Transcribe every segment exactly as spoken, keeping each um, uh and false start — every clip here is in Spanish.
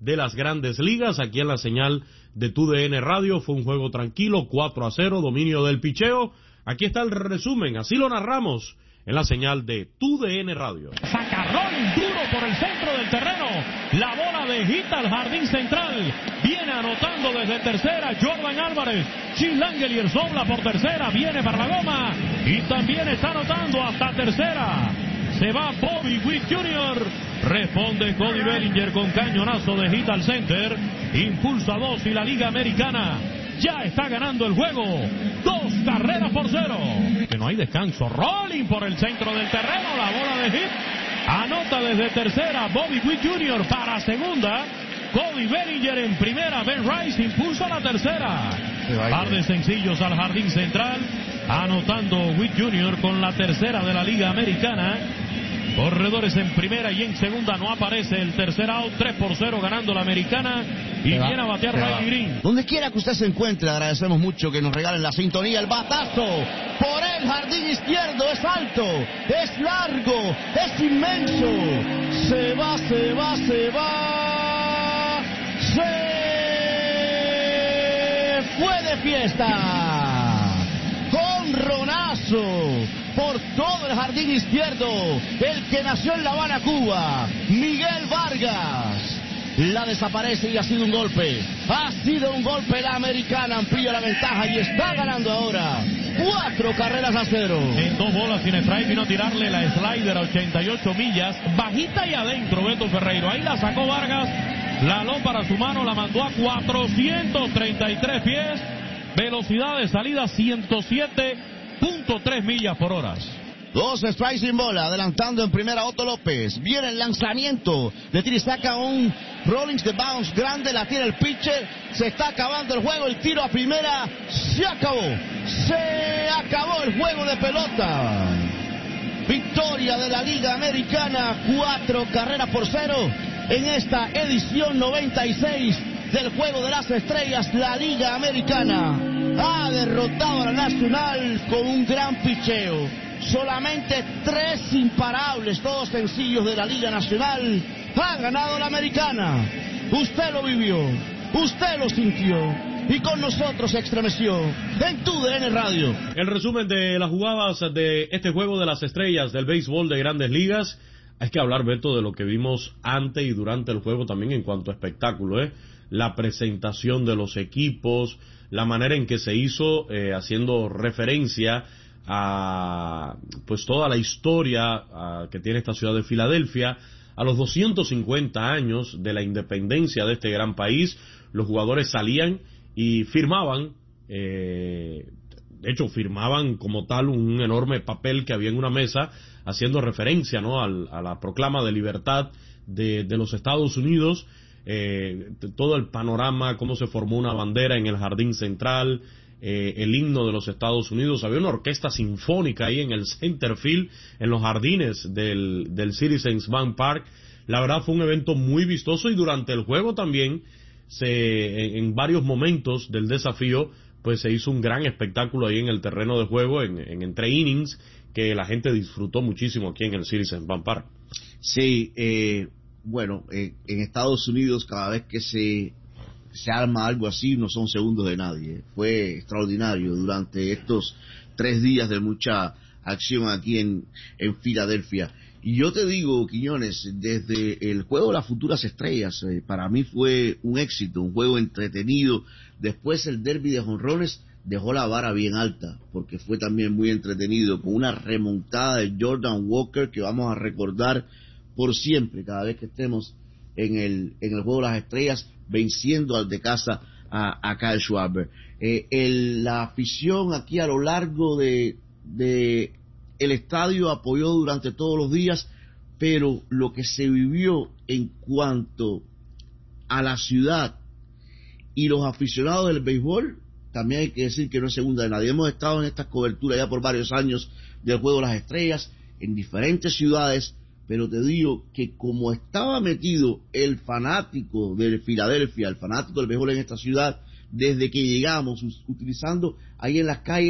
de las Grandes Ligas, aquí en la señal de T U D N Radio. Fue un juego tranquilo, cuatro a cero, dominio del picheo. Aquí está el resumen, así lo narramos en la señal de T U D N Radio. Sacarrón duro por el centro del terreno, la bola de hit al jardín central, viene anotando desde tercera Jordan Álvarez, Chilangelier sobla por tercera, viene para la goma y también está anotando hasta tercera. Se va Bobby Witt junior Responde Cody Bellinger con cañonazo de hit al center. Impulsa dos y la Liga Americana ya está ganando el juego. Dos carreras por cero. Que no hay descanso. Rolling por el centro del terreno. La bola de hit. Anota desde tercera Bobby Witt junior para segunda. Cody Bellinger en primera. Ben Rice impulsa la tercera. Par de sencillos al jardín central. Anotando Witt junior con la tercera de la Liga Americana. Corredores en primera y en segunda no aparece el tercer out. Tres por cero ganando la Americana. Y viene a batear Riley Green. Donde quiera que usted se encuentre, agradecemos mucho que nos regalen la sintonía. El batazo por el jardín izquierdo es alto, es largo, es inmenso. Se va, se va, se va. Se fue de fiesta. Jonronazo por todo el jardín izquierdo, el que nació en La Habana, Cuba, Miguel Vargas. La desaparece y ha sido un golpe. Ha sido un golpe. La Americana amplía la ventaja y está ganando ahora. Cuatro carreras a cero. En dos bolas sin strike vino a tirarle la slider a ochenta y ocho millas. Bajita y adentro Beto Ferreiro. Ahí la sacó Vargas. La aló para su mano. La mandó a cuatrocientos treinta y tres pies. Velocidad de salida ciento siete punto tres millas por hora. Dos strikes sin bola, adelantando en primera Otto López. Viene el lanzamiento de tiro y saca un Rollins de bounce grande, la tiene el pitcher. Se está acabando el juego, el tiro a primera se acabó. Se acabó el juego de pelota. Victoria de la Liga Americana, cuatro carreras por cero en esta edición noventa y seis del Juego de las Estrellas. La Liga Americana ha derrotado a la Nacional con un gran picheo. Solamente tres imparables, todos sencillos de la Liga Nacional. Ha ganado la Americana. Usted lo vivió, usted lo sintió y con nosotros se estremeció en T U D N Radio. El resumen de las jugadas de este Juego de las Estrellas del béisbol de Grandes Ligas. Hay que hablar, Beto, de lo que vimos antes y durante el juego también en cuanto a espectáculo, ¿eh? La presentación de los equipos, la manera en que se hizo, eh, haciendo referencia a pues toda la historia a, que tiene esta ciudad de Filadelfia, a los doscientos cincuenta años de la independencia de este gran país. Los jugadores salían y firmaban, eh, de hecho firmaban como tal un enorme papel que había en una mesa, haciendo referencia, ¿no?, al, a la proclama de libertad de, de los Estados Unidos. Eh, todo el panorama, cómo se formó una bandera en el jardín central, eh, el himno de los Estados Unidos. Había una orquesta sinfónica ahí en el center field, en los jardines del, del Citizens Bank Park. La verdad fue un evento muy vistoso, y durante el juego también se, en, en varios momentos del desafío, pues se hizo un gran espectáculo ahí en el terreno de juego, en, en entre innings, que la gente disfrutó muchísimo aquí en el Citizens Bank Park. Sí, eh, bueno, eh, en Estados Unidos cada vez que se, se arma algo así no son segundos de nadie. Fue extraordinario durante estos tres días de mucha acción aquí en, en Filadelfia. Y yo te digo, Quiñones, desde el juego de las futuras estrellas, eh, para mí fue un éxito, un juego entretenido. Después el derbi de jonrones dejó la vara bien alta, porque fue también muy entretenido, con una remontada de Jordan Walker que vamos a recordar por siempre cada vez que estemos en el en el juego de las estrellas, venciendo al de casa a, a Kyle Schwarber. Eh, el, la afición aquí a lo largo de, de el estadio apoyó durante todos los días, pero lo que se vivió en cuanto a la ciudad y los aficionados del béisbol, también hay que decir que no es segunda de nadie. Hemos estado en estas coberturas ya por varios años del Juego de las Estrellas en diferentes ciudades, pero te digo que como estaba metido el fanático de Filadelfia, el fanático del béisbol en esta ciudad, desde que llegamos, utilizando ahí en las calles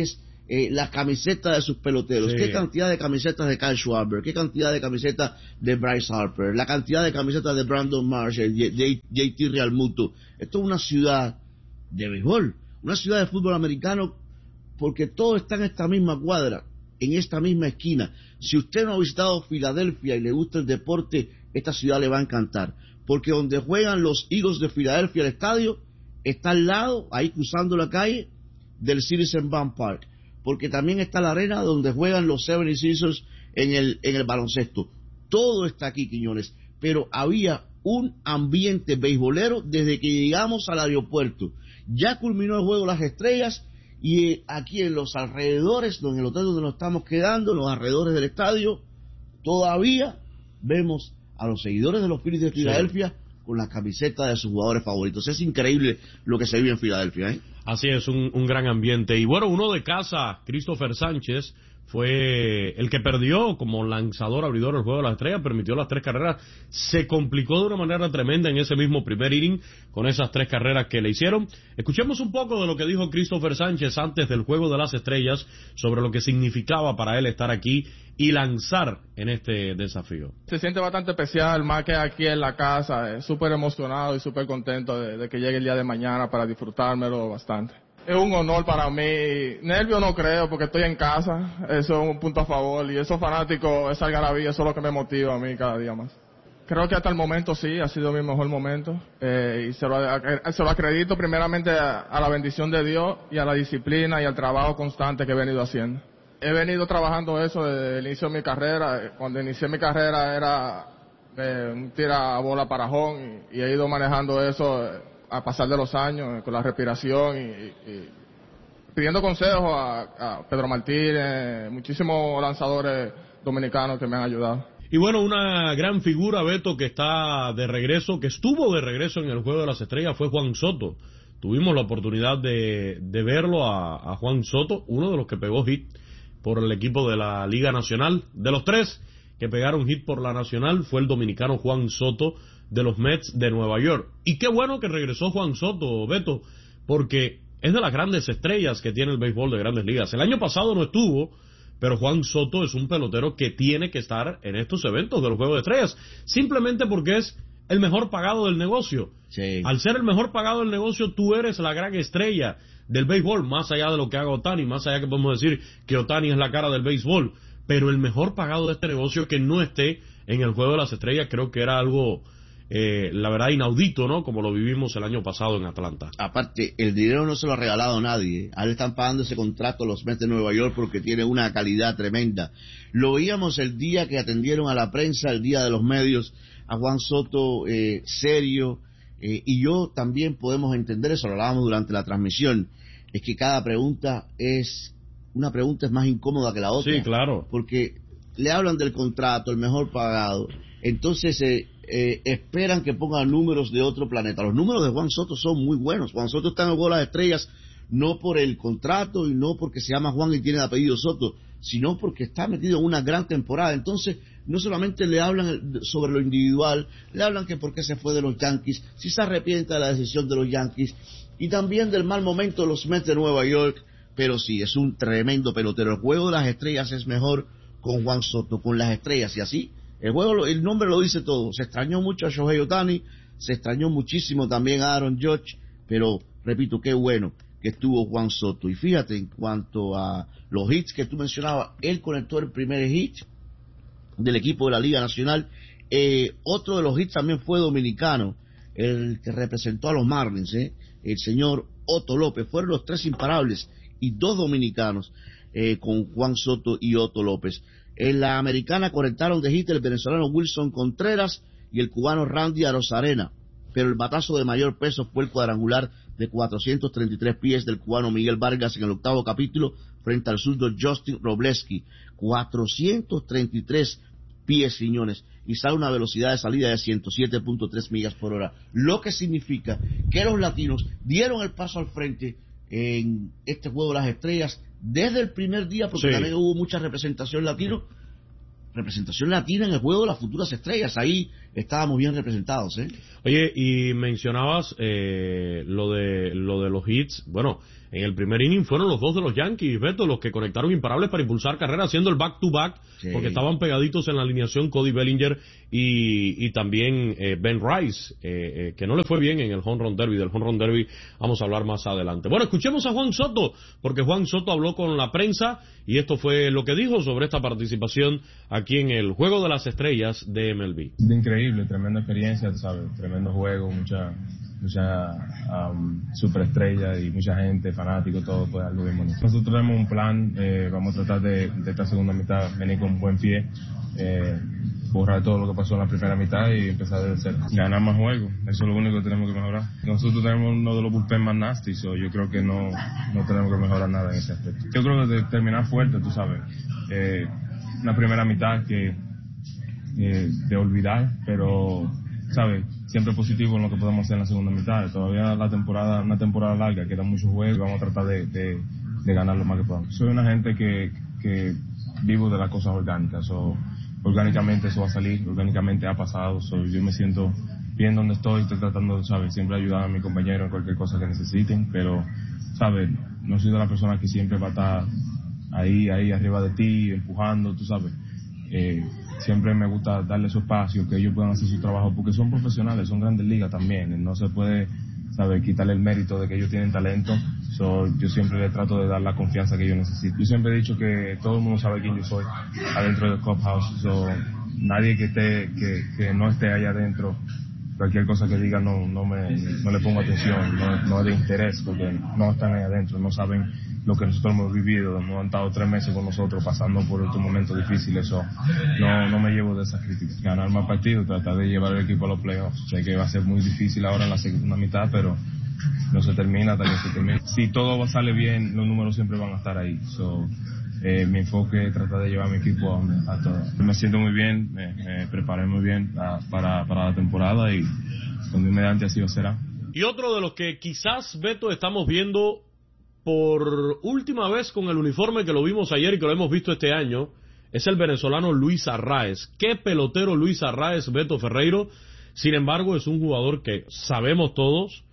eh, las camisetas de sus peloteros, sí. qué cantidad de camisetas de Kyle Schwarber, qué cantidad de camisetas de Bryce Harper, la cantidad de camisetas de Brandon Marshall, J T Realmuto. Esto es una ciudad de béisbol, una ciudad de fútbol americano, porque todo está en esta misma cuadra, en esta misma esquina. Si usted no ha visitado Filadelfia y le gusta el deporte, esta ciudad le va a encantar, porque donde juegan los Eagles de Filadelfia, el estadio está al lado, ahí cruzando la calle, del Citizens Bank Park, porque también está la arena donde juegan los setenta y seis ers en el, en el baloncesto. Todo está aquí, Quiñones, pero había un ambiente beisbolero desde que llegamos al aeropuerto. Ya culminó el juego de las estrellas, y eh, aquí en los alrededores, en el hotel donde nos estamos quedando, en los alrededores del estadio, todavía vemos a los seguidores de los Phillies de Filadelfia sí. con las camisetas de sus jugadores favoritos. Es increíble lo que se vive en Filadelfia, ¿eh? Así es, un, un gran ambiente. Y bueno, uno de casa, Christopher Sánchez, fue el que perdió como lanzador abridor el juego de las estrellas, permitió las tres carreras, se complicó de una manera tremenda en ese mismo primer inning con esas tres carreras que le hicieron. Escuchemos un poco de lo que dijo Christopher Sánchez antes del juego de las estrellas sobre lo que significaba para él estar aquí y lanzar en este desafío. Se siente bastante especial, más que aquí en la casa, súper emocionado y súper contento de, de que llegue el día de mañana para disfrutármelo bastante. Es un honor para mí. Nervio no creo, porque estoy en casa. Eso es un punto a favor. Y esos fanáticos, esa algarabía, eso es lo que me motiva a mí cada día más. Creo que hasta el momento sí, ha sido mi mejor momento. Eh, y se lo, se lo acredito primeramente a, a la bendición de Dios y a la disciplina y al trabajo constante que he venido haciendo. He venido trabajando eso desde el inicio de mi carrera. Cuando inicié mi carrera era eh, un tira a bola para home y, y he ido manejando eso eh, a pasar de los años, con la respiración y, y, y pidiendo consejos a, a Pedro Martínez, muchísimos lanzadores dominicanos que me han ayudado. Y bueno, una gran figura, Beto, que está de regreso, que estuvo de regreso en el Juego de las Estrellas, fue Juan Soto. Tuvimos la oportunidad de, de verlo a, a Juan Soto, uno de los que pegó hit por el equipo de la Liga Nacional. De los tres que pegaron hit por la Nacional, fue el dominicano Juan Soto, de los Mets de Nueva York. Y qué bueno que regresó Juan Soto, Beto, porque es de las grandes estrellas que tiene el béisbol de Grandes Ligas. El año pasado no estuvo, pero Juan Soto es un pelotero que tiene que estar en estos eventos del Juego de Estrellas, simplemente porque es el mejor pagado del negocio. Sí. Al ser el mejor pagado del negocio, tú eres la gran estrella del béisbol, más allá de lo que haga Ohtani, más allá que podemos decir que Ohtani es la cara del béisbol, pero el mejor pagado de este negocio que no esté en el Juego de las Estrellas, creo que era algo... Eh, la verdad inaudito, ¿no? Como lo vivimos el año pasado en Atlanta. Aparte, el dinero no se lo ha regalado a nadie. A él están pagando ese contrato los Mets de Nueva York porque tiene una calidad tremenda. Lo veíamos el día que atendieron a la prensa, el día de los medios, a Juan Soto, eh, serio, eh, y yo también podemos entender eso, lo hablábamos durante la transmisión, es que cada pregunta es, una pregunta es más incómoda que la otra. Sí, claro. Porque le hablan del contrato, el mejor pagado, entonces eh, eh, esperan que pongan números de otro planeta. Los números de Juan Soto son muy buenos. Juan Soto está en el Juego de las Estrellas no por el contrato y no porque se llama Juan y tiene el apellido Soto, sino porque está metido en una gran temporada. Entonces no solamente le hablan sobre lo individual, le hablan que por qué se fue de los Yankees, si se arrepiente de la decisión de los Yankees y también del mal momento de los Mets de Nueva York. Pero sí, es un tremendo pelotero. El Juego de las Estrellas es mejor con Juan Soto, con las estrellas, y así el juego, el nombre lo dice todo. Se extrañó mucho a Shohei Ohtani, se extrañó muchísimo también a Aaron Judge, pero repito, qué bueno que estuvo Juan Soto. Y fíjate, en cuanto a los hits que tú mencionabas, él conectó el primer hit del equipo de la Liga Nacional. Eh, otro de los hits también fue dominicano, el que representó a los Marlins, eh, el señor Otto López. Fueron los tres imparables y dos dominicanos, eh, con Juan Soto y Otto López. En la americana conectaron de hit el venezolano Wilson Contreras y el cubano Randy Arozarena, pero el batazo de mayor peso fue el cuadrangular de cuatrocientos treinta y tres pies del cubano Miguel Vargas en el octavo capítulo frente al zurdo Justin Robleski. cuatrocientos treinta y tres pies, señores, y sale una velocidad de salida de ciento siete punto tres millas por hora, lo que significa que los latinos dieron el paso al frente en este Juego de las Estrellas desde el primer día, porque sí, también hubo mucha representación latino, representación latina en el Juego de las Futuras Estrellas. Ahí estábamos bien representados, ¿eh? Oye, y mencionabas eh, lo de lo de los hits. Bueno, en el primer inning fueron los dos de los Yankees, Beto, los que conectaron imparables para impulsar carreras, haciendo el back-to-back, sí, porque estaban pegaditos en la alineación Cody Bellinger y, y también eh, Ben Rice, eh, eh, que no le fue bien en el Home Run Derby. Del Home Run Derby vamos a hablar más adelante. Bueno, escuchemos a Juan Soto, porque Juan Soto habló con la prensa y esto fue lo que dijo sobre esta participación aquí en el Juego de las Estrellas de M L B. Increíble, tremenda experiencia, ¿sabes? Tremendo juego, mucha mucha um, superestrella y mucha gente, fanáticos, todo fue algo bien bonito. Nosotros tenemos un plan, eh, vamos a tratar de, de esta segunda mitad venir con un buen pie, eh, borrar todo lo que pasó en la primera mitad y empezar desde cero. Ganar más juegos, eso es lo único que tenemos que mejorar. Nosotros tenemos uno de los bullpen más nasty, so yo creo que no, no tenemos que mejorar nada en ese aspecto. Yo creo que de terminar fuerte, tú sabes, eh, una primera mitad que eh, de olvidar, pero ¿sabes? Siempre positivo en lo que podemos hacer en la segunda mitad. Todavía la temporada, una temporada larga, quedan muchos juegos y vamos a tratar de, de, de ganar lo más que podamos. Soy una gente que, que vivo de las cosas orgánicas, so, orgánicamente eso va a salir, orgánicamente ha pasado, so, yo me siento bien donde estoy, estoy tratando, ¿sabes? Siempre ayudar a mi compañero en cualquier cosa que necesiten, pero, ¿sabes? No soy de la persona que siempre va a estar ahí, ahí arriba de ti, empujando, tú sabes. Eh, siempre me gusta darle su espacio, que ellos puedan hacer su trabajo, porque son profesionales, son grandes ligas también, no se puede, ¿sabes?, quitarle el mérito de que ellos tienen talento. So, yo siempre les trato de dar la confianza que ellos necesitan. Yo siempre he dicho que todo el mundo sabe quién yo soy adentro del clubhouse, so, nadie que esté, que, que no esté allá adentro, cualquier cosa que diga no, no me, no le pongo atención, no, no es de interés, porque no están ahí adentro, no saben lo que nosotros hemos vivido, hemos estado tres meses con nosotros pasando por estos momentos difíciles, eso no, no me llevo de esas críticas. Ganar más partidos, tratar de llevar el equipo a los playoffs. Sé que va a ser muy difícil ahora en la segunda mitad, pero no se termina hasta que se termine. Si todo sale bien, los números siempre van a estar ahí. So, eh, mi enfoque es tratar de llevar a mi equipo a, a todo. Me siento muy bien, me, me preparé muy bien a, para, para la temporada y con Dios mediante así será. Y otro de los que quizás, Beto, estamos viendo por última vez con el uniforme que lo vimos ayer y que lo hemos visto este año, es el venezolano Luis Arraez. ¿Qué pelotero Luis Arraez, Beto Ferreiro? Sin embargo, es un jugador que sabemos todos,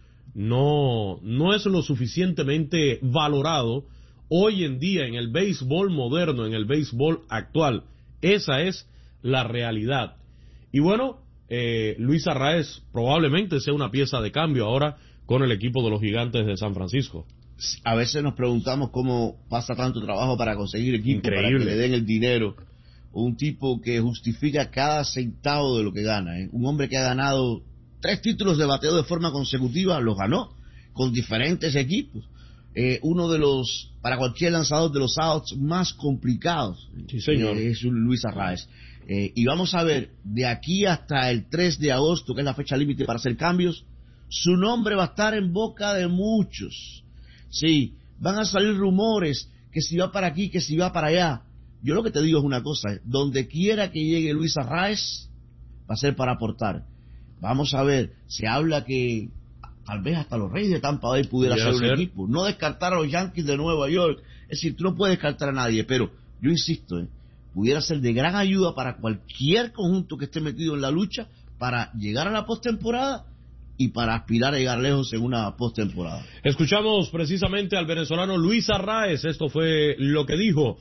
no, no es lo suficientemente valorado hoy en día en el béisbol moderno, en el béisbol actual. Esa es la realidad. Y bueno, eh, Luis Arraez probablemente sea una pieza de cambio ahora con el equipo de los Gigantes de San Francisco. A veces nos preguntamos cómo pasa tanto trabajo para conseguir equipo, Increíble. para que le den el dinero. Un tipo que justifica cada centavo de lo que gana, ¿eh? Un hombre que ha ganado tres títulos de bateo de forma consecutiva, los ganó con diferentes equipos. Eh, uno de los, para cualquier lanzador, de los outs más complicados. Sí, señor. Eh, es Luis Arraez. Eh, y vamos a ver, de aquí hasta el tres de agosto, que es la fecha límite para hacer cambios, su nombre va a estar en boca de muchos. Sí, van a salir rumores que si va para aquí, que si va para allá. Yo lo que te digo es una cosa, donde quiera que llegue Luis Arraez, va a ser para aportar. Vamos a ver, se habla que tal vez hasta los Reyes de Tampa Bay pudiera ser un equipo. No descartar a los Yankees de Nueva York. Es decir, tú no puedes descartar a nadie, pero yo insisto, eh, pudiera ser de gran ayuda para cualquier conjunto que esté metido en la lucha para llegar a la postemporada y para aspirar a llegar lejos en una postemporada. Escuchamos precisamente al venezolano Luis Arraez. Esto fue lo que dijo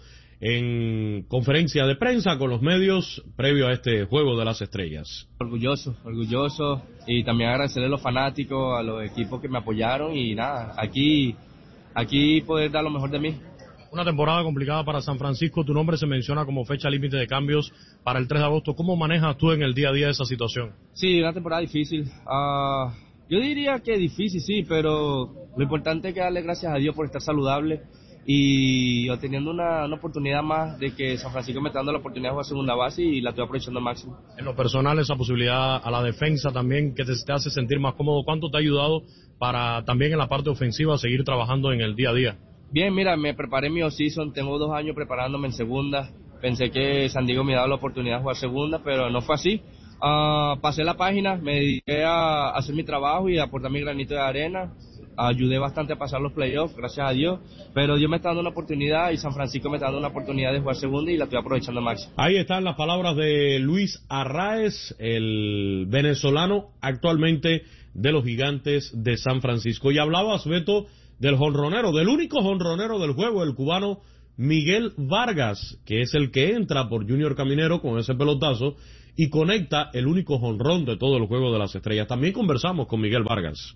en conferencia de prensa con los medios previo a este Juego de las Estrellas. Orgulloso, orgulloso, y también agradecerle a los fanáticos, a los equipos que me apoyaron, y nada, aquí, aquí poder dar lo mejor de mí. Una temporada complicada para San Francisco, tu nombre se menciona como fecha límite de cambios para el tres de agosto. ¿Cómo manejas tú en el día a día esa situación? Sí, una temporada difícil. Uh, yo diría que difícil, sí, pero lo importante es que darle gracias a Dios por estar saludable y obteniendo una, una oportunidad más de que San Francisco me está dando la oportunidad de jugar segunda base y la estoy aprovechando al máximo. En lo personal, esa posibilidad a la defensa también que te, te hace sentir más cómodo, ¿cuánto te ha ayudado para también en la parte ofensiva seguir trabajando en el día a día? Bien, mira, me preparé mi off-season, tengo dos años preparándome en segunda, pensé que San Diego me daba la oportunidad de jugar segunda, pero no fue así. Uh, pasé la página, me dediqué a hacer mi trabajo y a aportar mi granito de arena. ayudé bastante a pasar los playoffs, gracias a Dios, pero Dios me está dando una oportunidad y San Francisco me está dando una oportunidad de jugar segunda y la estoy aprovechando al máximo. Ahí están las palabras de Luis Arraez, el venezolano actualmente de los Gigantes de San Francisco. Y hablabas, Beto, del jonronero, del único jonronero del juego, el cubano Miguel Vargas, que es el que entra por Junior Caminero con ese pelotazo y conecta el único jonrón de todo el juego de las estrellas. También conversamos con Miguel Vargas.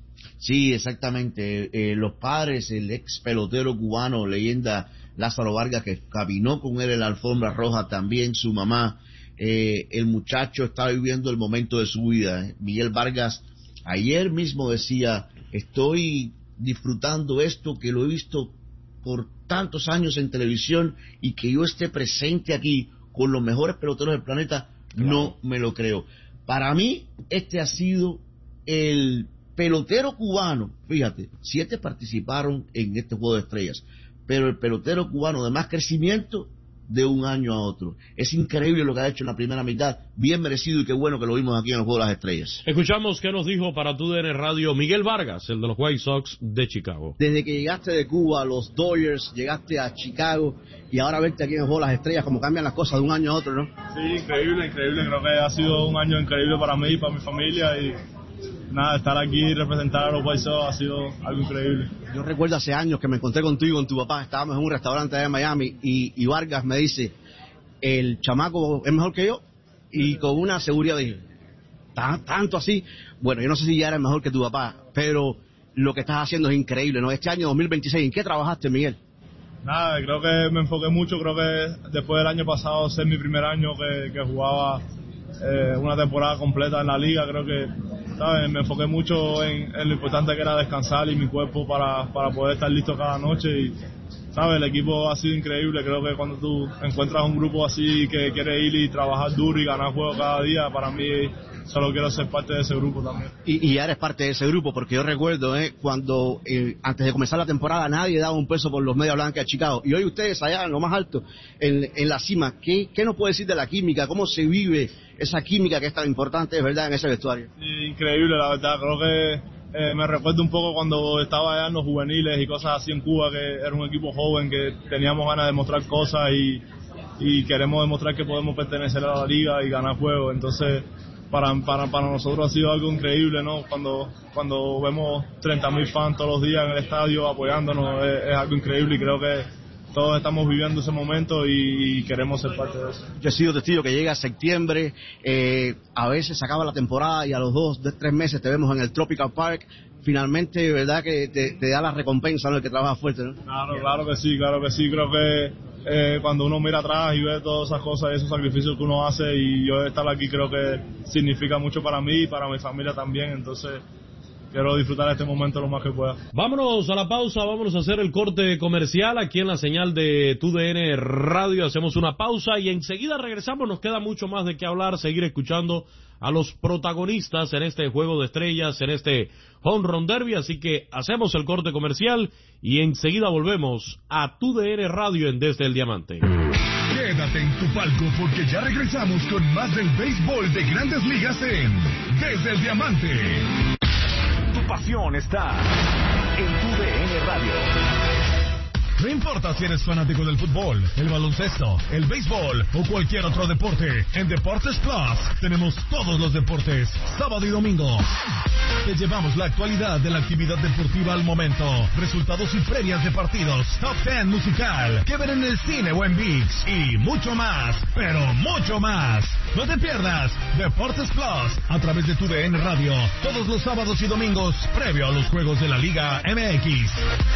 Sí, exactamente. Eh, los padres, el ex pelotero cubano, leyenda Lázaro Vargas, que caminó con él en la alfombra roja, también su mamá. Eh, el muchacho está viviendo el momento de su vida. Eh. Miguel Vargas ayer mismo decía, estoy disfrutando esto que lo he visto por tantos años en televisión y que yo esté presente aquí con los mejores peloteros del planeta, claro. No me lo creo. Para mí, este ha sido el pelotero cubano, fíjate, siete participaron en este juego de estrellas, pero el pelotero cubano de más crecimiento de un año a otro. Es increíble lo que ha hecho en la primera mitad, bien merecido y qué bueno que lo vimos aquí en el juego de las estrellas. Escuchamos qué nos dijo para tu D N Radio Miguel Vargas, el de los White Sox de Chicago. Desde que llegaste de Cuba a los Dodgers, llegaste a Chicago y ahora verte aquí en el juego de las estrellas, como cambian las cosas de un año a otro, ¿no? Sí, increíble, increíble, creo que ha sido un año increíble para mí y para mi familia y nada, estar aquí y representar a los White Sox ha sido algo increíble. Yo recuerdo hace años que me encontré contigo y con tu papá, estábamos en un restaurante allá en Miami y, y Vargas me dice, el chamaco es mejor que yo, y con una seguridad dije, tanto así, bueno, yo no sé si ya eres mejor que tu papá, pero lo que estás haciendo es increíble, ¿no? Este año dos mil veintiséis, ¿en qué trabajaste, Miguel? Nada, creo que me enfoqué mucho, creo que después del año pasado ser mi primer año que, que jugaba eh, una temporada completa en la liga, creo que ¿sabes? Me enfoqué mucho en, en lo importante que era descansar y mi cuerpo para, para poder estar listo cada noche y ¿sabes? El equipo ha sido increíble, creo que cuando tú encuentras un grupo así que quiere ir y trabajar duro y ganar juegos cada día, para mí solo quiero ser parte de ese grupo también. Y, y ya eres parte de ese grupo, porque yo recuerdo eh, cuando eh, antes de comenzar la temporada nadie daba un peso por los Medias Blancas de Chicago, y hoy ustedes allá en lo más alto, en, en la cima, ¿qué, ¿qué nos puede decir de la química? ¿Cómo se vive esa química que es tan importante, es verdad, en ese vestuario? Sí, increíble, la verdad, creo que eh, me recuerdo un poco cuando estaba allá en los juveniles y cosas así en Cuba, que era un equipo joven, que teníamos ganas de mostrar cosas y, y queremos demostrar que podemos pertenecer a la liga y ganar juegos, entonces Para, para, para nosotros ha sido algo increíble, ¿no? Cuando, cuando vemos treinta mil fans todos los días en el estadio apoyándonos, es, es algo increíble y creo que todos estamos viviendo ese momento y, y queremos ser parte de eso. Yo he sido testigo que llega septiembre, eh, a veces se acaba la temporada y a los dos, de tres meses te vemos en el Tropical Park. Finalmente, ¿verdad? Que te, te da la recompensa, ¿no? El que trabaja fuerte, ¿no? Claro, claro que sí, claro que sí. Creo que eh, cuando uno mira atrás y ve todas esas cosas y esos sacrificios que uno hace, y yo estar aquí creo que significa mucho para mí y para mi familia también, entonces quiero disfrutar este momento lo más que pueda. Vámonos a la pausa, vámonos a hacer el corte comercial aquí en la señal de Tu D N Radio. Hacemos una pausa y enseguida regresamos. Nos queda mucho más de qué hablar, seguir escuchando a los protagonistas en este juego de estrellas, en este Home Run Derby. Así que hacemos el corte comercial y enseguida volvemos a Tu D N Radio en Desde el Diamante. Quédate en tu palco porque ya regresamos con más del béisbol de Grandes Ligas en Desde el Diamante. Tu pasión está en Tu D N Radio. No importa si eres fanático del fútbol, el baloncesto, el béisbol o cualquier otro deporte, en Deportes Plus tenemos todos los deportes, sábado y domingo. Te llevamos la actualidad de la actividad deportiva al momento, resultados y previas de partidos, top ten musical, que ver en el cine o en ViX y mucho más, pero mucho más. No te pierdas Deportes Plus a través de Tu D N Radio, todos los sábados y domingos, previo a los juegos de la Liga M X.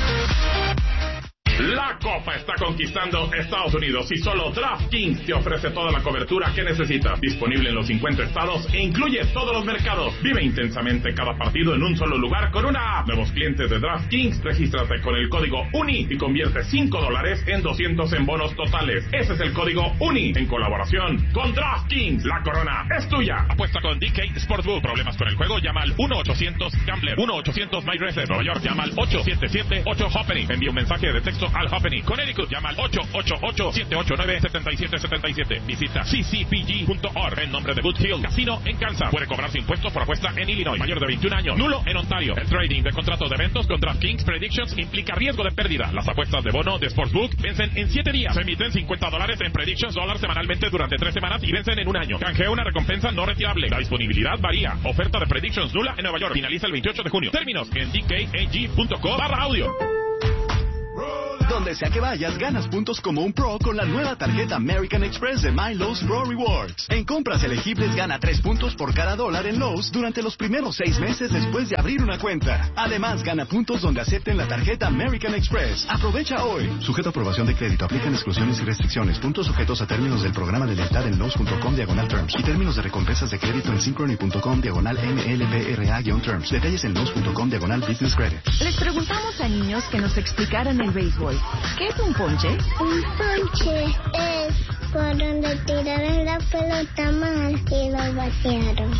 La Copa está conquistando Estados Unidos y solo DraftKings te ofrece toda la cobertura que necesitas. Disponible en los cincuenta estados e incluye todos los mercados. Vive intensamente cada partido en un solo lugar con una app. Nuevos clientes de DraftKings, regístrate con el código UNI y convierte cinco dólares en doscientos en bonos totales. Ese es el código UNI en colaboración con DraftKings. La corona es tuya. Apuesta con D K Sportsbook. Problemas con el juego, llama al uno ochocientos Gambler. uno ochocientos My Racer. Nueva York, llama al ocho siete siete ocho Hoppening. Envía un mensaje de texto Caso Al Hoppeny, Connecticut. Llama al ocho ocho ocho, siete ocho nueve, siete siete siete siete. Visita c c p g punto org en nombre de Boot Hill Casino en Kansas. Puede cobrarse impuestos por apuesta en Illinois. Mayor de veintiún años. Nulo en Ontario. El trading de contratos de eventos con DraftKings Predictions implica riesgo de pérdida. Las apuestas de bono de Sportsbook vencen en siete días. Se emiten cincuenta dólares en Predictions dólar semanalmente durante tres semanas y vencen en un año. Canjea una recompensa no retirable. La disponibilidad varía. Oferta de Predictions nula en Nueva York. Finaliza el veintiocho de junio. Términos en d k a g punto co barra audio. Donde sea que vayas, ganas puntos como un pro con la nueva tarjeta American Express de My Lowe's Pro Rewards. En compras elegibles gana tres puntos por cada dólar en Lowe's durante los primeros seis meses después de abrir una cuenta. Además, gana puntos donde acepten la tarjeta American Express. Aprovecha hoy. Sujeto a aprobación de crédito. Aplican exclusiones y restricciones. Puntos sujetos a términos del programa de lealtad en Lowe's punto com diagonal terms. Y términos de recompensas de crédito en synchrony punto com diagonal M L B R A-terms. Detalles en Lowe's punto com diagonal business credit. Les preguntamos a niños que nos explicaran el béisbol. ¿Qué es un ponche? Un ponche es por donde tiraron la pelota mal y lo batearon.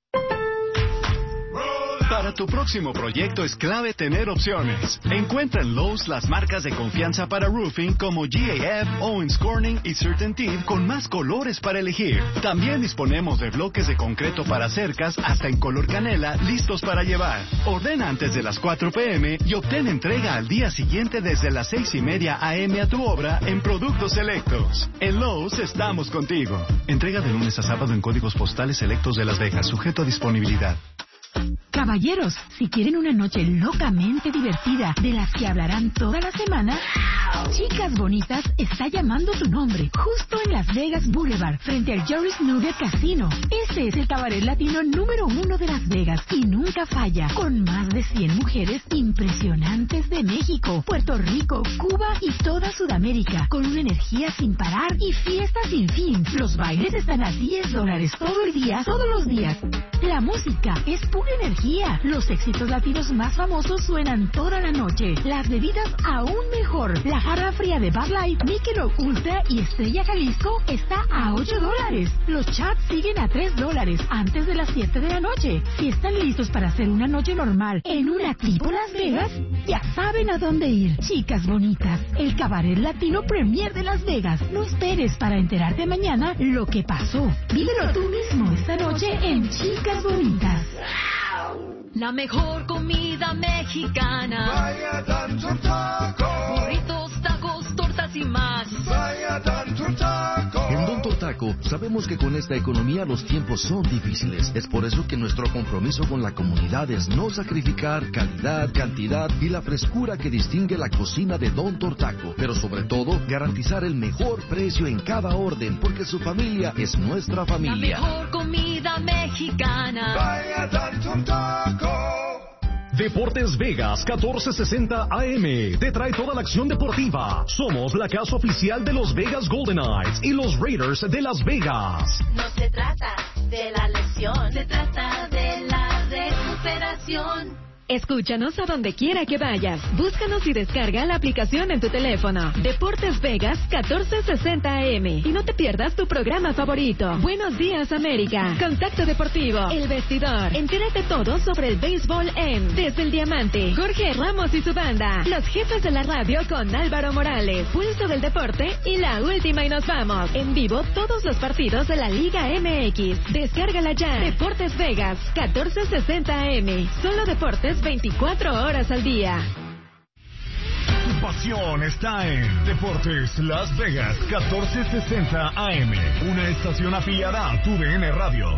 Para tu próximo proyecto es clave tener opciones. Encuentra en Lowe's las marcas de confianza para roofing como G A F, Owens Corning y CertainTeed con más colores para elegir. También disponemos de bloques de concreto para cercas hasta en color canela listos para llevar. Ordena antes de las cuatro p m y obtén entrega al día siguiente desde las seis y media a m a tu obra en productos selectos. En Lowe's estamos contigo. Entrega de lunes a sábado en códigos postales selectos de Las Vegas, sujeto a disponibilidad. Caballeros, si quieren una noche locamente divertida de las que hablarán toda la semana, Chicas Bonitas está llamando su nombre, justo en Las Vegas Boulevard, frente al Joris Nugget Casino. Este es el cabaret latino número uno de Las Vegas y nunca falla, con más de cien mujeres impresionantes de México, Puerto Rico, Cuba y toda Sudamérica, con una energía sin parar y fiestas sin fin. Los bailes están a diez dólares todo el día, todos los días. La música es pura energía. Los éxitos latinos más famosos suenan toda la noche. Las bebidas aún mejor. La jarra fría de Bud Light, Michelob Ultra y Estrella Jalisco está a ocho dólares. Los chats siguen a tres dólares antes de las siete de la noche. Si están listos para hacer una noche normal en una tipo Las Vegas, ya saben a dónde ir. Chicas Bonitas, el cabaret latino premier de Las Vegas. No esperes para enterarte mañana lo que pasó. Vívelo tú mismo esta noche en Chicas Bonitas. La mejor comida mexicana. Vaya Tanto Taco. Burritos, tacos, tortas y más. Vaya Tanto Taco. En Don Tortaco sabemos que con esta economía los tiempos son difíciles. Es por eso que nuestro compromiso con la comunidad es no sacrificar calidad, cantidad y la frescura que distingue la cocina de Don Tortaco. Pero sobre todo, garantizar el mejor precio en cada orden, porque su familia es nuestra familia. La mejor comida mexicana. Vaya Tanto Taco. Deportes Vegas catorce sesenta A M te trae toda la acción deportiva. Somos la casa oficial de los Vegas Golden Knights y los Raiders de Las Vegas. No se trata de la lesión, se trata de la recuperación. Escúchanos a donde quiera que vayas. Búscanos y descarga la aplicación en tu teléfono. Deportes Vegas catorce sesenta A M. Y no te pierdas tu programa favorito. Buenos días, América. Contacto Deportivo. El Vestidor. Entérate todo sobre el béisbol en Desde el Diamante. Jorge Ramos y su banda. Los jefes de la radio con Álvaro Morales. Pulso del Deporte y La Última y Nos Vamos. En vivo todos los partidos de la Liga M X. Descárgala ya. Deportes Vegas catorce sesenta A M. Solo deportes veinticuatro horas al día. Tu pasión está en Deportes Las Vegas catorce sesenta A M, una estación afiliada a tu D N Radio.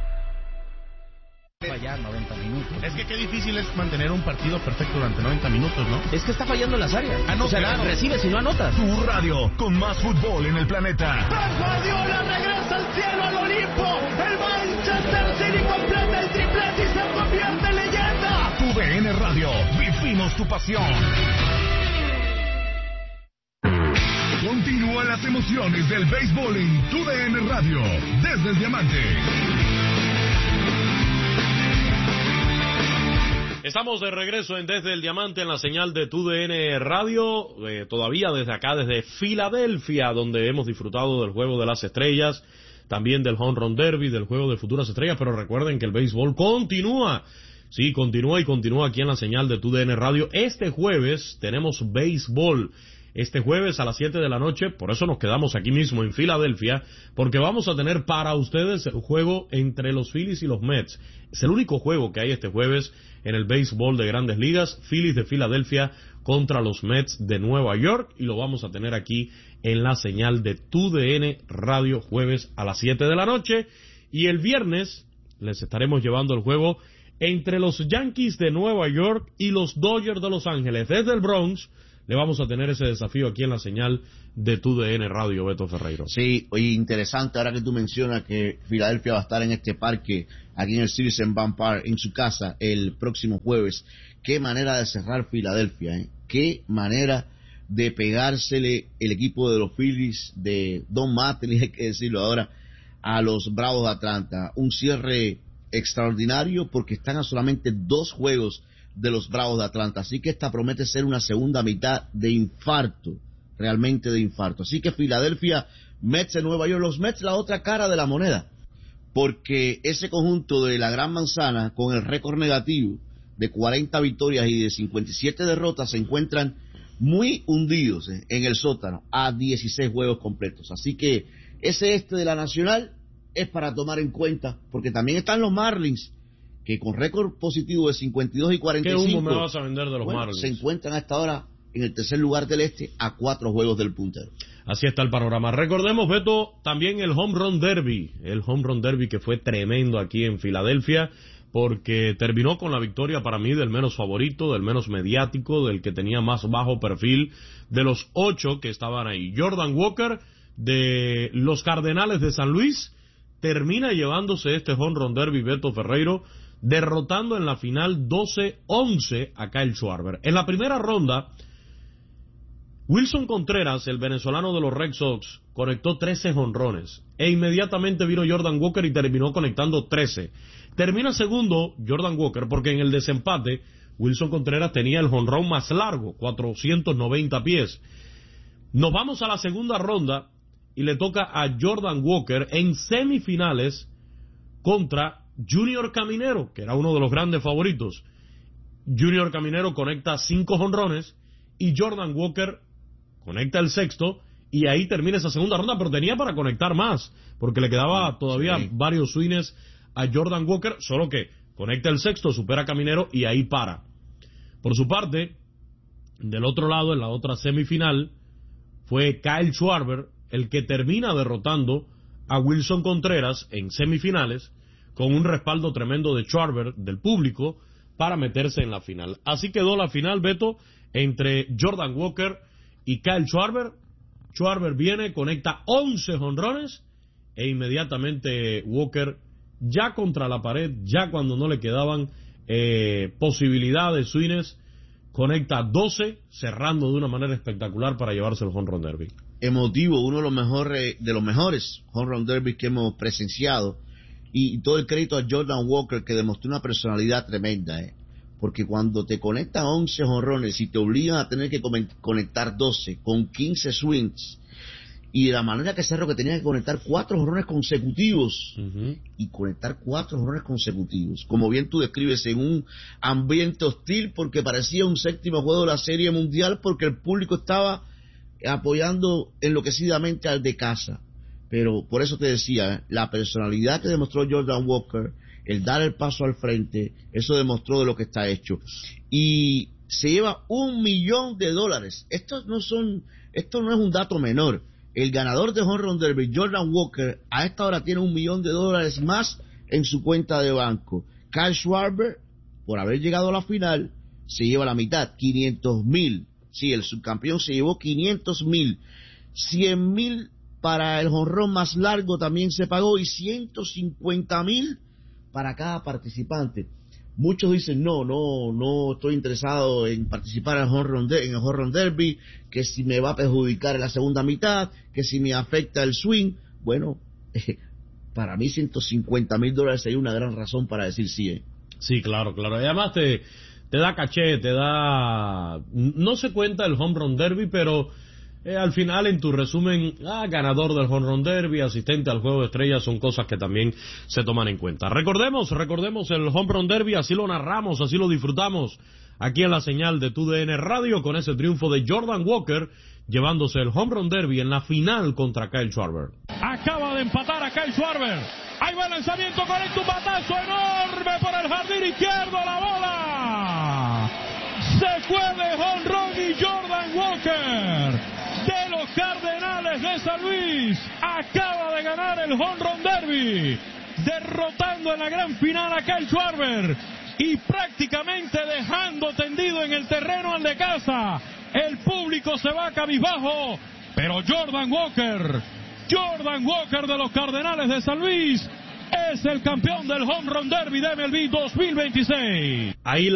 Fallar noventa minutos. Es que qué difícil es mantener un partido perfecto durante noventa minutos, ¿no? Es que está fallando en las áreas. Ah, no, o sea, claro. recibes y no anotas. Tu radio con más fútbol en el planeta. Pep Guardiola regresa al cielo, al Olimpo. El Manchester City completa el triplete y se convierte en leyenda. Tu D N Radio, vivimos tu pasión. Continúa las emociones del béisbol en Tu D N Radio, desde el Diamante. Estamos de regreso en Desde el Diamante en la señal de Tu D N Radio, eh, todavía desde acá, desde Filadelfia, donde hemos disfrutado del Juego de las Estrellas, también del Home Run Derby, del Juego de Futuras Estrellas, pero recuerden que el béisbol continúa. Sí, continúa y continúa aquí en la señal de Tu D N Radio. Este jueves tenemos béisbol este jueves a las siete de la noche. Por eso nos quedamos aquí mismo en Filadelfia, porque vamos a tener para ustedes el juego entre los Phillies y los Mets. Es el único juego que hay este jueves en el béisbol de Grandes Ligas. Phillies de Filadelfia contra los Mets de Nueva York, y lo vamos a tener aquí en la señal de Tu D N Radio jueves a las siete de la noche. Y el viernes les estaremos llevando el juego entre los Yankees de Nueva York y los Dodgers de Los Ángeles. Desde el Bronx le vamos a tener ese desafío aquí en la señal de Tu D N Radio, Beto Ferreiro. Sí, oye, interesante ahora que tú mencionas que Filadelfia va a estar en este parque, aquí en el Citizens Bank Park, en su casa, el próximo jueves. Qué manera de cerrar Filadelfia, ¿eh? Qué manera de pegársele el equipo de los Phillies, de Don Mattingly, hay que decirlo ahora, a los Bravos de Atlanta. Un cierre extraordinario porque están a solamente dos juegos de los Bravos de Atlanta, así que esta promete ser una segunda mitad de infarto, realmente de infarto. Así que Filadelfia, Mets de Nueva York, los Mets la otra cara de la moneda, porque ese conjunto de la Gran Manzana con el récord negativo de cuarenta victorias y de cincuenta y siete derrotas se encuentran muy hundidos eh, en el sótano a dieciséis juegos completos. Así que ese este de la Nacional es para tomar en cuenta, porque también están los Marlins, que con récord positivo de cincuenta y dos y cuarenta y cinco... ¿Qué humo me vas a vender de los bueno, Marlins? Se encuentran a esta hora en el tercer lugar del este a cuatro juegos del puntero. Así está el panorama. Recordemos, Beto, también el Home Run Derby, el Home Run Derby que fue tremendo aquí en Filadelfia, porque terminó con la victoria para mí del menos favorito, del menos mediático, del que tenía más bajo perfil, de los ocho que estaban ahí. Jordan Walker, de los Cardenales de San Luis, termina llevándose este Home Run Derby, Beto Ferreiro, derrotando en la final doce once a Kyle Schwarber. En la primera ronda, Wilson Contreras, el venezolano de los Red Sox, conectó trece jonrones, e inmediatamente vino Jordan Walker y terminó conectando trece. Termina segundo Jordan Walker porque en el desempate Wilson Contreras tenía el jonrón más largo, cuatrocientos noventa pies. Nos vamos a la segunda ronda y le toca a Jordan Walker en semifinales contra Junior Caminero, que era uno de los grandes favoritos. Junior Caminero conecta cinco jonrones y Jordan Walker conecta el sexto, y ahí termina esa segunda ronda, pero tenía para conectar más, porque le quedaba todavía sí. varios swings a Jordan Walker, solo que conecta el sexto, supera a Caminero y ahí para. Por su parte, del otro lado, en la otra semifinal, fue Kyle Schwarber el que termina derrotando a Wilson Contreras en semifinales, con un respaldo tremendo de Schwarber, del público, para meterse en la final. Así quedó la final, Beto, entre Jordan Walker y Kyle Schwarber. Schwarber viene, conecta once jonrones, e inmediatamente Walker, ya contra la pared, ya cuando no le quedaban eh, posibilidades, swings, conecta doce, cerrando de una manera espectacular para llevarse el Home Run Derby. Emotivo, uno de los mejores, de los mejores Home Run Derby que hemos presenciado, y, y todo el crédito a Jordan Walker, que demostró una personalidad tremenda, eh. porque cuando te conectan once jonrones y te obligan a tener que conectar doce con quince swings, y de la manera que cerró, que tenía que conectar cuatro jonrones consecutivos, uh-huh. y conectar cuatro jonrones consecutivos, como bien tú describes, en un ambiente hostil, porque parecía un séptimo juego de la Serie Mundial, porque el público estaba apoyando enloquecidamente al de casa. Pero por eso te decía, la personalidad que demostró Jordan Walker, el dar el paso al frente, eso demostró de lo que está hecho. Y se lleva un millón de dólares. Estos no son, esto no es un dato menor. El ganador de Home Run Derby, Jordan Walker, a esta hora tiene un millón de dólares más en su cuenta de banco. Kyle Schwarber, por haber llegado a la final, se lleva la mitad, quinientos mil. Sí, el subcampeón se llevó quinientos mil. cien mil para el jonrón más largo también se pagó, y ciento cincuenta mil para cada participante. Muchos dicen, no, no, no estoy interesado en participar en el Home Run, de, en el Home Run Derby, que si me va a perjudicar en la segunda mitad, que si me afecta el swing. Bueno, eh, para mí ciento cincuenta mil dólares sería una gran razón para decir sí. Eh. Sí, claro, claro. Y además te, te da caché, te da... No se cuenta el Home Run Derby, pero... Eh, al final, en tu resumen, ah, ganador del Home Run Derby, asistente al Juego de Estrellas, son cosas que también se toman en cuenta. Recordemos, recordemos el Home Run Derby, así lo narramos, así lo disfrutamos aquí en la señal de T U D N Radio con ese triunfo de Jordan Walker llevándose el Home Run Derby en la final contra Kyle Schwarber. Acaba de empatar a Kyle Schwarber. Ahí va el lanzamiento, conecta un batazo enorme por el jardín izquierdo, la bola. Se fue de home run y Jordan Walker de los Cardenales de San Luis acaba de ganar el Home Run Derby, derrotando en la gran final a Kyle Schwarber y prácticamente dejando tendido en el terreno al de casa. El público se va cabizbajo, pero Jordan Walker, Jordan Walker de los Cardenales de San Luis, es el campeón del Home Run Derby de M L B dos mil veintiséis. Ahí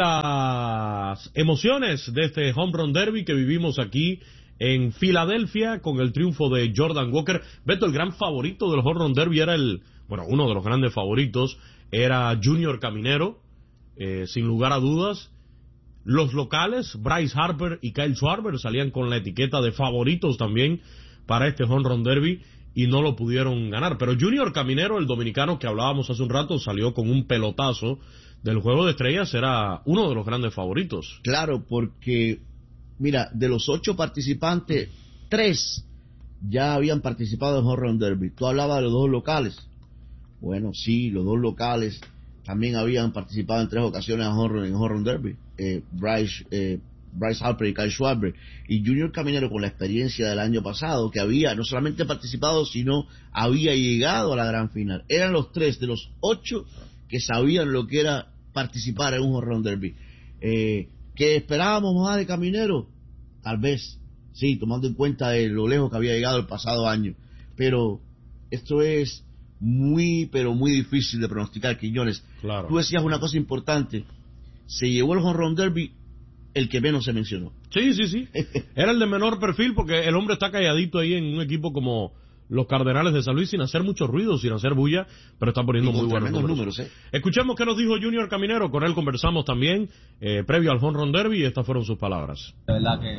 las emociones de este Home Run Derby que vivimos aquí en Filadelfia con el triunfo de Jordan Walker. Beto, el gran favorito del Home Run Derby era el, bueno, uno de los grandes favoritos era Junior Caminero, eh, sin lugar a dudas. Los locales, Bryce Harper y Kyle Schwarber, salían con la etiqueta de favoritos también para este Home Run Derby y no lo pudieron ganar. Pero Junior Caminero, el dominicano que hablábamos hace un rato, salió con un pelotazo del Juego de Estrellas, era uno de los grandes favoritos. Claro, porque, mira, de los ocho participantes, tres ya habían participado en Home Run Derby. Tú hablabas de los dos locales. Bueno, sí, los dos locales también habían participado en tres ocasiones en Home Run Derby. Eh, Bryce, eh, Bryce Harper y Kyle Schwarber, y Junior Caminero, con la experiencia del año pasado, que había no solamente participado, sino había llegado a la gran final. Eran los tres de los ocho que sabían lo que era participar en un Home Run Derby. Eh, ¿Que esperábamos más de Caminero? Tal vez, sí, tomando en cuenta de lo lejos que había llegado el pasado año. Pero esto es muy, pero muy difícil de pronosticar, Quiñones. Claro. Tú decías una cosa importante. Se llevó el Home Run Derby el que menos se mencionó. Sí, sí, sí. Era el de menor perfil porque el hombre está calladito ahí en un equipo como los Cardenales de San Luis sin hacer mucho ruido, sin hacer bulla, pero está poniendo muy buenos números. números ¿eh? Escuchemos qué nos dijo Junior Caminero, con él conversamos también eh, previo al Home Run Derby y estas fueron sus palabras. De verdad que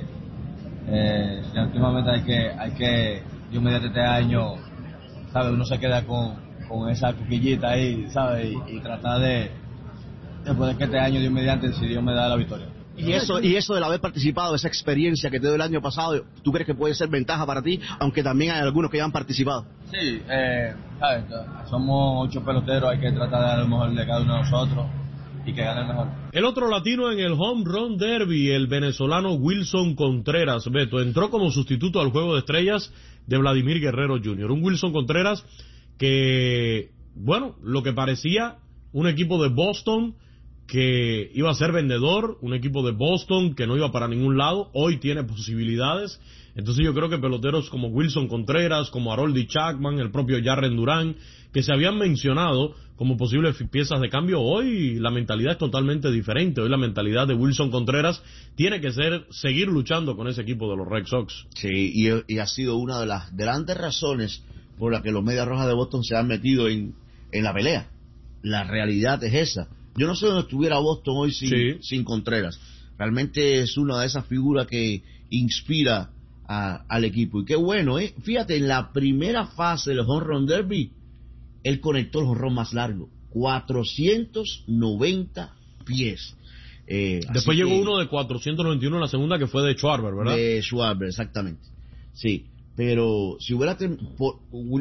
eh, últimamente hay que, hay que, yo mediante este año, ¿sabes? Uno se queda con, con esa coquillita ahí, ¿sabes? Y, y tratar de, después de que este año, Dios mediante, si Dios me da la victoria. Y eso, y eso del haber participado, esa experiencia que te dio el año pasado, ¿tú crees que puede ser ventaja para ti? Aunque también hay algunos que ya han participado. Sí, eh, ¿sabes? Somos ocho peloteros, hay que tratar de dar lo mejor de cada uno de nosotros y que gane el mejor. El otro latino en el Home Run Derby, el venezolano Wilson Contreras, Beto, entró como sustituto al Juego de Estrellas de Vladimir Guerrero junior Un Wilson Contreras que, bueno, lo que parecía un equipo de Boston que iba a ser vendedor, un equipo de Boston que no iba para ningún lado, hoy tiene posibilidades. Entonces yo creo que peloteros como Wilson Contreras, como Harold Chapman, el propio Jarren Duran, que se habían mencionado como posibles piezas de cambio, hoy la mentalidad es totalmente diferente. Hoy la mentalidad de Wilson Contreras tiene que ser seguir luchando con ese equipo de los Red Sox. Sí, y, y ha sido una de las grandes razones por la que los Medias Rojas de Boston se han metido en, en la pelea. La realidad es esa. Yo no sé dónde estuviera Boston hoy sin, sí. sin Contreras. Realmente es una de esas figuras que inspira a, al equipo. Y qué bueno, ¿eh? Fíjate, en la primera fase del Home Run Derby, él conectó el jonrón más largo, cuatrocientos noventa pies. Eh, Después llegó que, uno de cuatrocientos noventa y uno en la segunda, que fue de Schwarber, ¿verdad? De Schwarber, exactamente. Sí, pero si hubiera... Ter, por,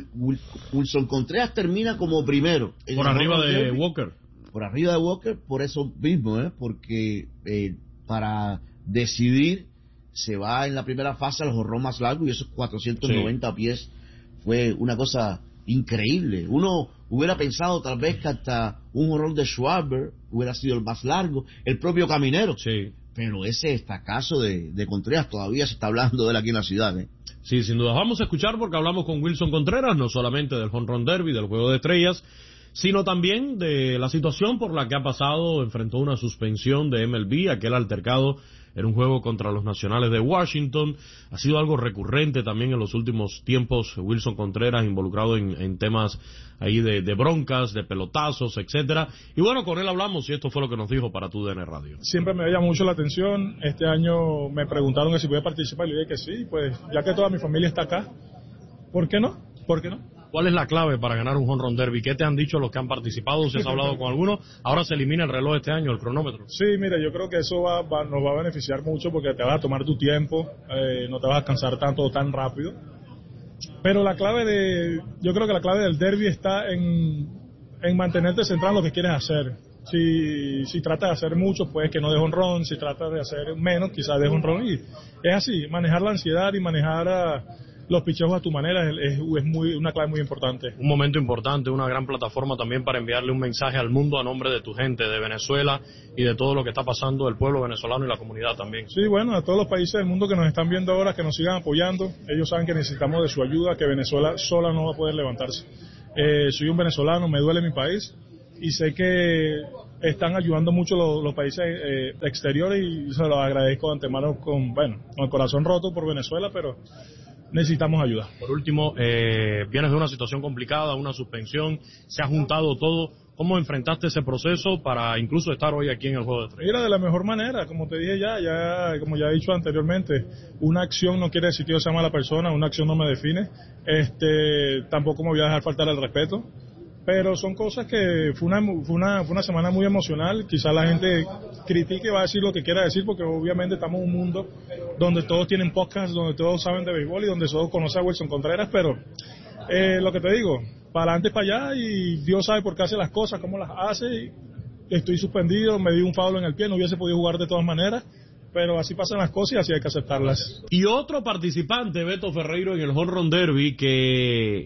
Wilson Contreras termina como primero. Por arriba de Derby, Walker. Por arriba de Walker, por eso mismo, ¿eh? Porque eh, para decidir se va en la primera fase al jonrón más largo y esos cuatrocientos noventa sí. pies fue una cosa increíble. Uno hubiera pensado tal vez que hasta un jonrón de Schwarber hubiera sido el más largo, el propio Caminero. Sí. Pero ese estacazo de, de Contreras todavía se está hablando de él aquí en la ciudad, ¿eh? Sí, sin duda. Vamos a escuchar porque hablamos con Wilson Contreras, no solamente del Home Run Derby, del Juego de Estrellas, sino también de la situación por la que ha pasado. Enfrentó una suspensión de M L B, aquel altercado en un juego contra los Nacionales de Washington. Ha sido algo recurrente también en los últimos tiempos, Wilson Contreras involucrado en, en temas ahí de, de broncas, de pelotazos, etcétera. Y bueno, con él hablamos y esto fue lo que nos dijo para T U D N Radio. Siempre me veía mucho la atención. Este año me preguntaron que si podía participar y le dije que sí. Pues ya que toda mi familia está acá, ¿por qué no? ¿Por qué no? ¿Cuál es la clave para ganar un home run derby? ¿Qué te han dicho los que han participado? ¿Si has hablado con algunos? Ahora se elimina el reloj este año, el cronómetro. Sí, mira, yo creo que eso va, va, nos va a beneficiar mucho porque te vas a tomar tu tiempo, eh, no te vas a cansar tanto o tan rápido. Pero la clave de, yo creo que la clave del derby está en, en mantenerte centrado en lo que quieres hacer. Si, si tratas de hacer mucho, pues que no des home run. Si tratas de hacer menos, quizás des home run. Y es así, manejar la ansiedad y manejar a, los picheos a tu manera es, es muy, una clave muy importante. Un momento importante, una gran plataforma también para enviarle un mensaje al mundo a nombre de tu gente, de Venezuela y de todo lo que está pasando el pueblo venezolano y la comunidad también. Sí, bueno, a todos los países del mundo que nos están viendo ahora, que nos sigan apoyando. Ellos saben que necesitamos de su ayuda, que Venezuela sola no va a poder levantarse. Eh, soy un venezolano, me duele mi país y sé que están ayudando mucho los, los países eh, exteriores y se los agradezco de antemano con, bueno, con el corazón roto por Venezuela, pero necesitamos ayuda. Por último, eh, vienes de una situación complicada, una suspensión, se ha juntado todo. ¿Cómo enfrentaste ese proceso para incluso estar hoy aquí en el Juego de Estrellas? Mira, de la mejor manera, como te dije ya, ya como ya he dicho anteriormente, una acción no quiere decir que yo sea mala persona, una acción no me define, este, tampoco me voy a dejar faltar el respeto, pero son cosas que fue una, fue una, fue una semana muy emocional. Quizás la gente critique y va a decir lo que quiera decir, porque obviamente estamos en un mundo donde todos tienen podcasts, donde todos saben de béisbol y donde todos conocen a Wilson Contreras, pero eh, lo que te digo, para adelante y para allá, y Dios sabe por qué hace las cosas, cómo las hace. Y estoy suspendido, me di un foul en el pie, no hubiese podido jugar de todas maneras, pero así pasan las cosas y así hay que aceptarlas. Y otro participante, Beto Ferreiro, en el Home Run Derby, que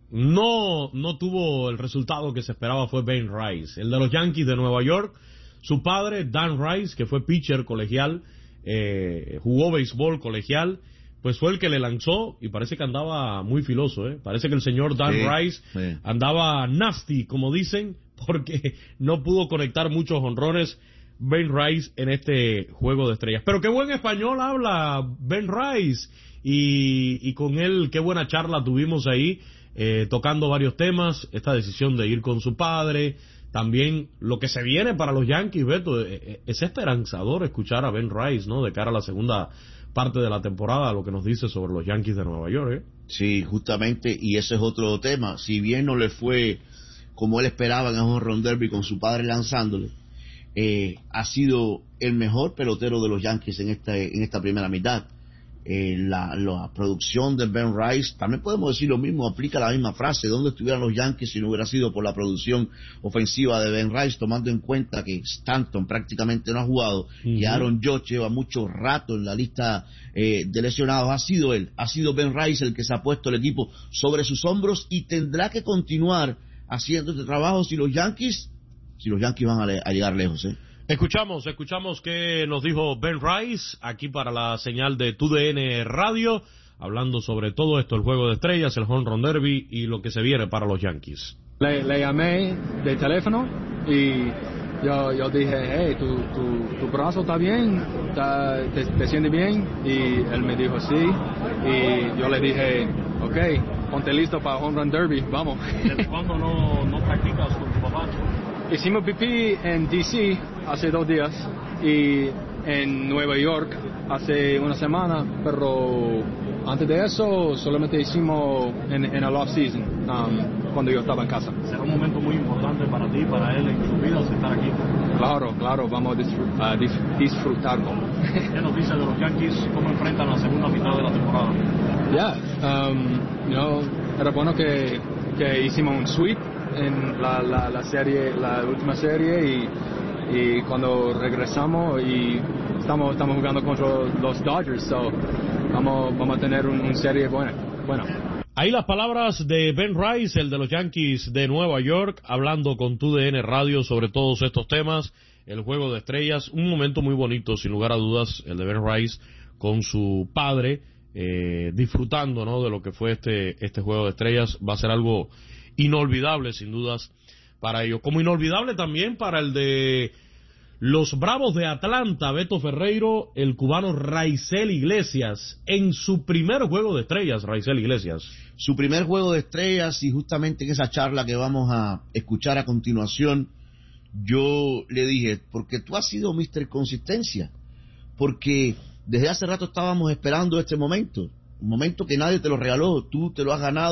no, no tuvo el resultado que se esperaba, fue Ben Rice, el de los Yankees de Nueva York. Su padre, Dan Rice, que fue pitcher colegial, eh, jugó béisbol colegial, pues fue el que le lanzó y parece que andaba muy filoso, ¿eh? Parece que el señor Dan Sí, Rice sí. andaba nasty, como dicen, porque no pudo conectar muchos honrones Ben Rice en este Juego de Estrellas. Pero qué buen español habla Ben Rice, y, y con él qué buena charla tuvimos ahí, eh, tocando varios temas, esta decisión de ir con su padre, también lo que se viene para los Yankees. Beto, eh, es esperanzador escuchar a Ben Rice, ¿no?, de cara a la segunda parte de la temporada, lo que nos dice sobre los Yankees de Nueva York, ¿eh? Sí, justamente, y ese es otro tema. Si bien no le fue como él esperaba en el Home Run Derby con su padre lanzándole, eh, ha sido el mejor pelotero de los Yankees en esta, en esta primera mitad. Eh, la, la producción de Ben Rice, también podemos decir lo mismo, aplica la misma frase: ¿dónde estuvieran los Yankees si no hubiera sido por la producción ofensiva de Ben Rice? Tomando en cuenta que Stanton prácticamente no ha jugado, uh-huh, y Aaron Judge lleva mucho rato en la lista eh, de lesionados. Ha sido él, ha sido Ben Rice el que se ha puesto el equipo sobre sus hombros y tendrá que continuar haciendo este trabajo si los Yankees si los Yankees van a, le, a llegar lejos, ¿eh? Escuchamos, escuchamos qué nos dijo Ben Rice aquí para la señal de T U D N Radio, hablando sobre todo esto, el Juego de Estrellas, el Home Run Derby y lo que se viene para los Yankees. Le, le llamé de teléfono y yo, yo dije, hey, tu, tu, tu brazo está bien, ¿Está, te, te sientes bien? Y él me dijo sí, y yo le dije, ok, ponte listo para Home Run Derby, vamos. ¿Desde cuándo no, no practicas con tu papá? Hicimos pipí en D C hace dos días y en Nueva York hace una semana, pero antes de eso solamente hicimos en, en el off-season, um, cuando yo estaba en casa. ¿Será un momento muy importante para ti, para él en su vida, estar aquí? Claro, claro, vamos a disfr- uh, dis- disfrutarlo. ¿Qué nos dice de los Yankees? ¿Cómo enfrentan la segunda mitad de la temporada? Ya, yeah, um, you know, era bueno que, que hicimos un sweep en la, la, la serie, la última serie, y, y cuando regresamos y estamos estamos jugando contra los Dodgers, so vamos vamos a tener un, un serie buena. Bueno. Ahí las palabras de Ben Rice, el de los Yankees de Nueva York, hablando con T U D N Radio sobre todos estos temas, el Juego de Estrellas, un momento muy bonito, sin lugar a dudas, el de Ben Rice con su padre, eh, disfrutando, ¿no?, de lo que fue este este Juego de Estrellas. Va a ser algo inolvidable, sin dudas, para ellos. Como inolvidable también para el de los Bravos de Atlanta, Beto Ferreiro, el cubano Raisel Iglesias, en su primer Juego de Estrellas. Raisel Iglesias. Su primer Juego de Estrellas, y justamente en esa charla que vamos a escuchar a continuación, yo le dije, porque tú has sido mister Consistencia, porque desde hace rato estábamos esperando este momento, un momento que nadie te lo regaló, tú te lo has ganado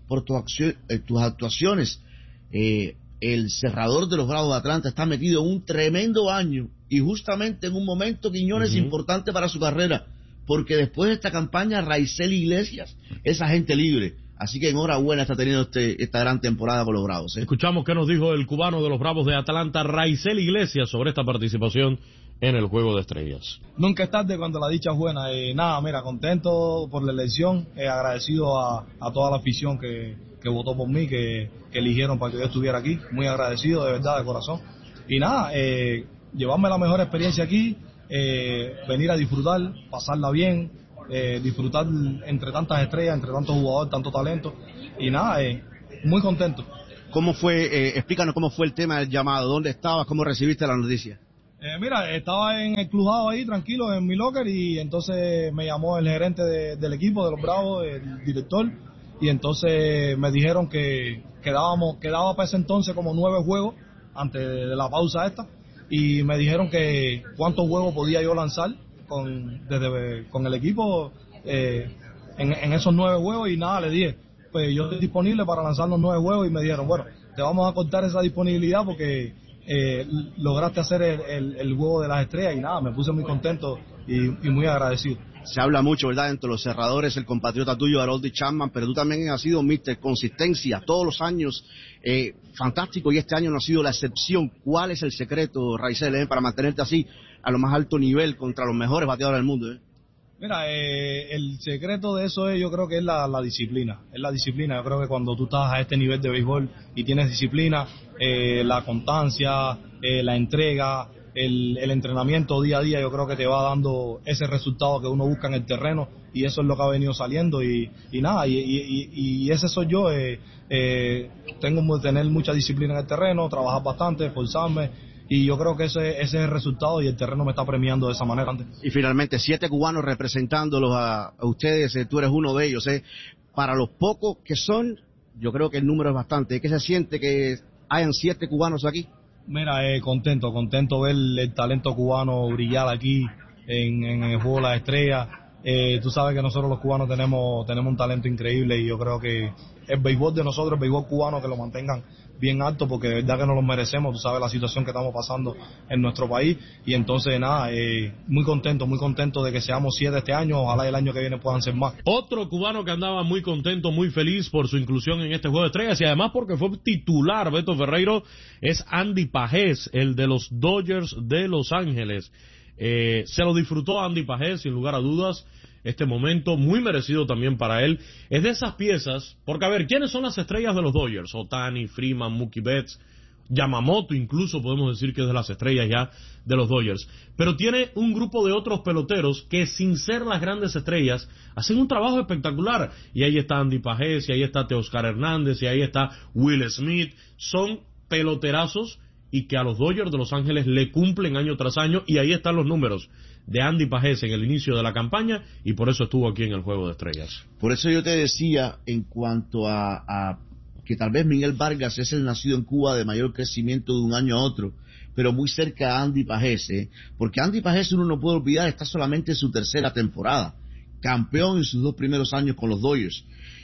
por tu acción, eh, tus actuaciones. Eh, el cerrador de los Bravos de Atlanta está metido en un tremendo año y justamente en un momento, Quiñones, uh-huh. importante para su carrera, porque después de esta campaña Raisel Iglesias es agente libre. Así que enhorabuena está teniendo este, esta gran temporada con los Bravos. ¿eh? Escuchamos qué nos dijo el cubano de los Bravos de Atlanta, Raisel Iglesias, sobre esta participación en el Juego de Estrellas. Nunca es tarde cuando la dicha es buena. Eh, nada, mira, contento por la elección, eh, agradecido a, a toda la afición que, que votó por mí, que, que eligieron para que yo estuviera aquí. Muy agradecido, de verdad, de corazón. Y nada, eh, llevarme la mejor experiencia aquí, eh, venir a disfrutar, pasarla bien, eh, disfrutar entre tantas estrellas, entre tantos jugadores, tanto talento. Y nada, eh, muy contento. ¿Cómo fue, eh, explícanos cómo fue el tema del llamado? ¿Dónde estabas? ¿Cómo recibiste la noticia? Eh, mira, estaba en el clubhouse ahí, tranquilo, en mi locker, y entonces me llamó el gerente de, del equipo, de los Bravos, el director, y entonces me dijeron que quedábamos, quedaba para ese entonces como nueve juegos antes de la pausa esta, y me dijeron que cuántos juegos podía yo lanzar con, desde, con el equipo eh, en, en esos nueve juegos, y nada, le dije, pues yo estoy disponible para lanzar los nueve juegos, y me dijeron, bueno, te vamos a cortar esa disponibilidad porque Eh, lograste hacer el, el, el juego de las estrellas, y nada, me puse muy contento y, y muy agradecido. Se habla mucho, ¿verdad?, entre los cerradores, el compatriota tuyo, Aroldis Chapman, pero tú también has sido mister Consistencia, todos los años, eh, fantástico, y este año no ha sido la excepción. ¿Cuál es el secreto, Raisel, eh, para mantenerte así a lo más alto nivel contra los mejores bateadores del mundo? Eh? Mira, eh, el secreto de eso es, yo creo que es la, la disciplina, es la disciplina. Yo creo que cuando tú estás a este nivel de béisbol y tienes disciplina, eh, la constancia, eh, la entrega, el, el entrenamiento día a día, yo creo que te va dando ese resultado que uno busca en el terreno, y eso es lo que ha venido saliendo, y, y nada, y, y, y ese soy yo. eh, eh, tengo que tener mucha disciplina en el terreno, trabajar bastante, esforzarme, y yo creo que ese, ese es el resultado, y el terreno me está premiando de esa manera. Y finalmente, siete cubanos representándolos a, a ustedes, eh, tú eres uno de ellos. Eh. Para los pocos que son, yo creo que el número es bastante. ¿Qué se siente que hayan siete cubanos aquí? Mira, eh, contento, contento ver el talento cubano brillar aquí en, en el juego de las estrellas. Eh, tú sabes que nosotros los cubanos tenemos, tenemos un talento increíble, y yo creo que el béisbol de nosotros, el béisbol cubano, que lo mantengan bien alto, porque de verdad que nos lo merecemos. Tú sabes la situación que estamos pasando en nuestro país, y entonces nada, eh, muy contento, muy contento de que seamos siete este año. Ojalá el año que viene puedan ser más. Otro cubano que andaba muy contento, muy feliz por su inclusión en este Juego de Estrellas, y además porque fue titular, Beto Ferreiro, es Andy Pajés, el de los Dodgers de Los Ángeles. Eh, se lo disfrutó Andy Pajés, sin lugar a dudas, este momento, muy merecido también para él. Es de esas piezas, porque a ver, ¿quiénes son las estrellas de los Dodgers? Ohtani, Freeman, Mookie Betts, Yamamoto incluso podemos decir que es de las estrellas ya de los Dodgers. Pero tiene un grupo de otros peloteros que, sin ser las grandes estrellas, hacen un trabajo espectacular. Y ahí está Andy Pajés, y ahí está Teoscar Hernández, y ahí está Will Smith. Son peloterazos y que a los Dodgers de Los Ángeles le cumplen año tras año, y ahí están los números de Andy Pajés en el inicio de la campaña, y por eso estuvo aquí en el Juego de Estrellas. Por eso yo te decía, en cuanto a, a que tal vez Miguel Vargas es el nacido en Cuba de mayor crecimiento de un año a otro, pero muy cerca a Andy Pajés, ¿eh? Porque Andy Pajés, uno no puede olvidar, está solamente en su tercera temporada, campeón en sus dos primeros años con los Dodgers,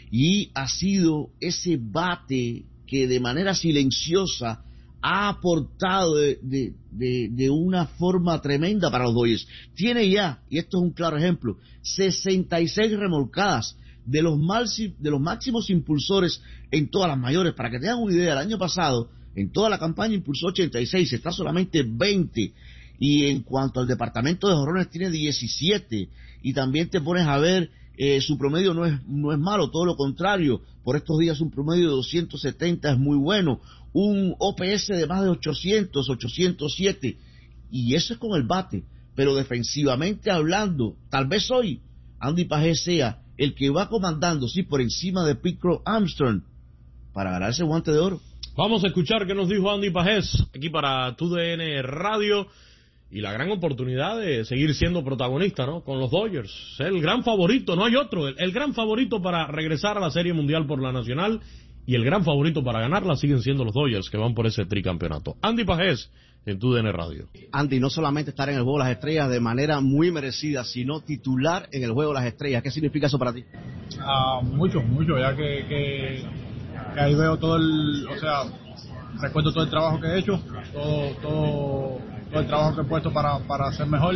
y ha sido ese bate que de manera silenciosa ha aportado de, de, de, de una forma tremenda para los Dodgers. Tiene ya, y esto es un claro ejemplo, sesenta y seis remolcadas de los, mal, de los máximos impulsores en todas las mayores. Para que tengan una idea, el año pasado, en toda la campaña impulsó ochenta y seis, está solamente veinte. Y en cuanto al departamento de jonrones, tiene diecisiete. Y también te pones a ver, eh, su promedio no es, no es malo, todo lo contrario. Por estos días un promedio de doscientos setenta es muy bueno. Un O P S de más de ochocientos, ochocientos siete, y eso es con el bate. Pero defensivamente hablando, tal vez hoy Andy Pajés sea el que va comandando, sí, por encima de Pete Crow Armstrong, para ganar ese guante de oro. Vamos a escuchar qué nos dijo Andy Pajés aquí para Tu D N Radio, y la gran oportunidad de seguir siendo protagonista, ¿no?, con los Dodgers. El gran favorito, no hay otro, el, el gran favorito para regresar a la Serie Mundial por la Nacional, y el gran favorito para ganarla siguen siendo los Dodgers, que van por ese tricampeonato. Andy Pajés, en tu D N Radio. Andy, no solamente estar en el Juego de las Estrellas de manera muy merecida, sino titular en el Juego de las Estrellas. ¿Qué significa eso para ti? Ah, mucho, mucho, ya que, que, que ahí veo todo el, o sea, recuerdo todo el trabajo que he hecho, todo, todo, todo el trabajo que he puesto para, para ser mejor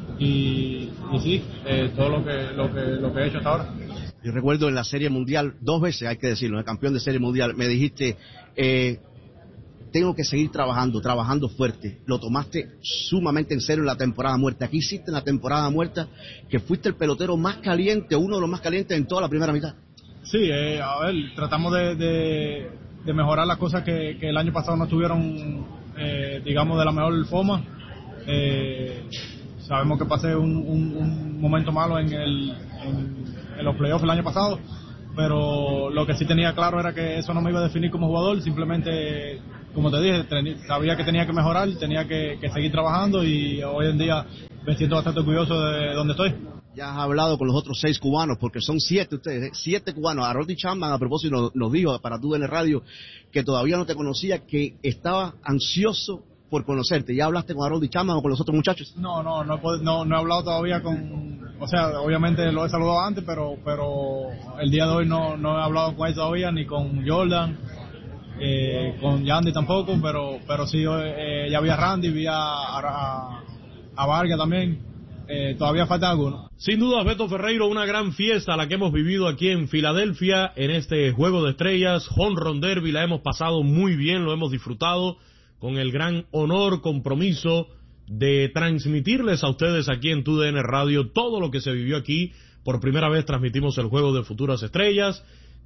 y, y sí, eh, todo lo que, lo que, lo que he hecho hasta ahora. Yo recuerdo en la Serie Mundial, dos veces hay que decirlo, el campeón de Serie Mundial, me dijiste, eh, tengo que seguir trabajando, trabajando fuerte. Lo tomaste sumamente en serio en la temporada muerta. Aquí hiciste en la temporada muerta que fuiste el pelotero más caliente, uno de los más calientes en toda la primera mitad. Sí, eh, a ver, tratamos de, de, de mejorar las cosas que, que el año pasado no estuvieron, eh, digamos, de la mejor forma. Eh, sabemos que pasé un, un, un momento malo en el... En, en los playoffs el año pasado, pero lo que sí tenía claro era que eso no me iba a definir como jugador, simplemente, como te dije, sabía que tenía que mejorar, tenía que, que seguir trabajando y hoy en día me siento bastante orgulloso de donde estoy. Ya has hablado con los otros seis cubanos, porque son siete ustedes, ¿eh? siete cubanos. Harold Chapman, a propósito, nos, nos dijo para tú en el radio que todavía no te conocía, que estaba ansioso por conocerte. ¿Ya hablaste con Harold Chapman o con los otros muchachos? No, no, no, no, no he hablado todavía con, o sea, obviamente lo he saludado antes, pero pero el día de hoy no, no he hablado con él todavía, ni con Jordan, eh, con Yandy tampoco, pero pero sí, eh, ya vi a Randy, vi a, a, a Vargas también, eh, todavía falta alguno. Sin duda, Beto Ferreiro, una gran fiesta la que hemos vivido aquí en Filadelfia, en este Juego de Estrellas, Home Run Derby, la hemos pasado muy bien, lo hemos disfrutado, con el gran honor, compromiso de transmitirles a ustedes aquí en tu D N Radio todo lo que se vivió aquí. Por primera vez transmitimos el Juego de Futuras Estrellas.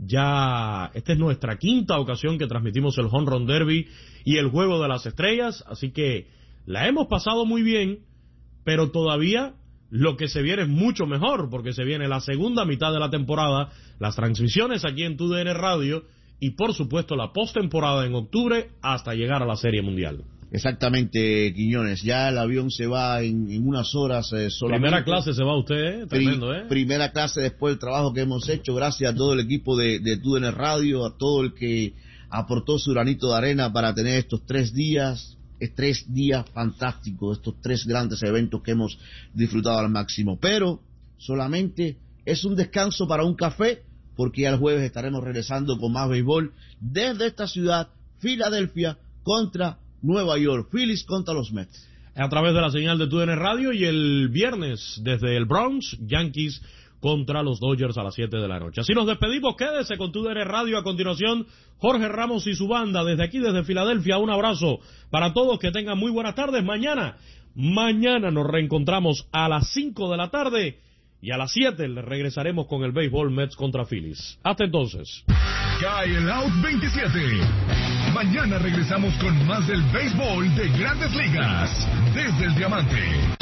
Ya esta es nuestra quinta ocasión que transmitimos el Home Run Derby y el Juego de las Estrellas, así que la hemos pasado muy bien, pero todavía lo que se viene es mucho mejor, porque se viene la segunda mitad de la temporada, las transmisiones aquí en tu D N Radio y por supuesto la postemporada en octubre hasta llegar a la Serie Mundial. Exactamente, Quiñones. Ya el avión se va en, en unas horas eh, solamente. Primera clase se va usted, ¿eh? Tremendo, ¿eh? Primera clase después del trabajo que hemos hecho. Gracias a todo el equipo de, de T U D N Radio, a todo el que aportó su granito de arena para tener estos tres días, tres días fantásticos, estos tres grandes eventos que hemos disfrutado al máximo. Pero solamente es un descanso para un café, porque ya el jueves estaremos regresando con más béisbol desde esta ciudad, Filadelfia contra Nueva York, Phillies contra los Mets. A través de la señal de T U D N Radio, y el viernes desde el Bronx, Yankees contra los Dodgers a las siete de la noche. Así nos despedimos, quédese con T U D N Radio. A continuación, Jorge Ramos y su banda desde aquí, desde Filadelfia. Un abrazo para todos, que tengan muy buenas tardes. Mañana, mañana nos reencontramos a las cinco de la tarde. Y a las siete le regresaremos con el béisbol Mets contra Phillies. Hasta entonces. Cae el out veintisiete. Mañana regresamos con más del béisbol de Grandes Ligas. Desde el Diamante.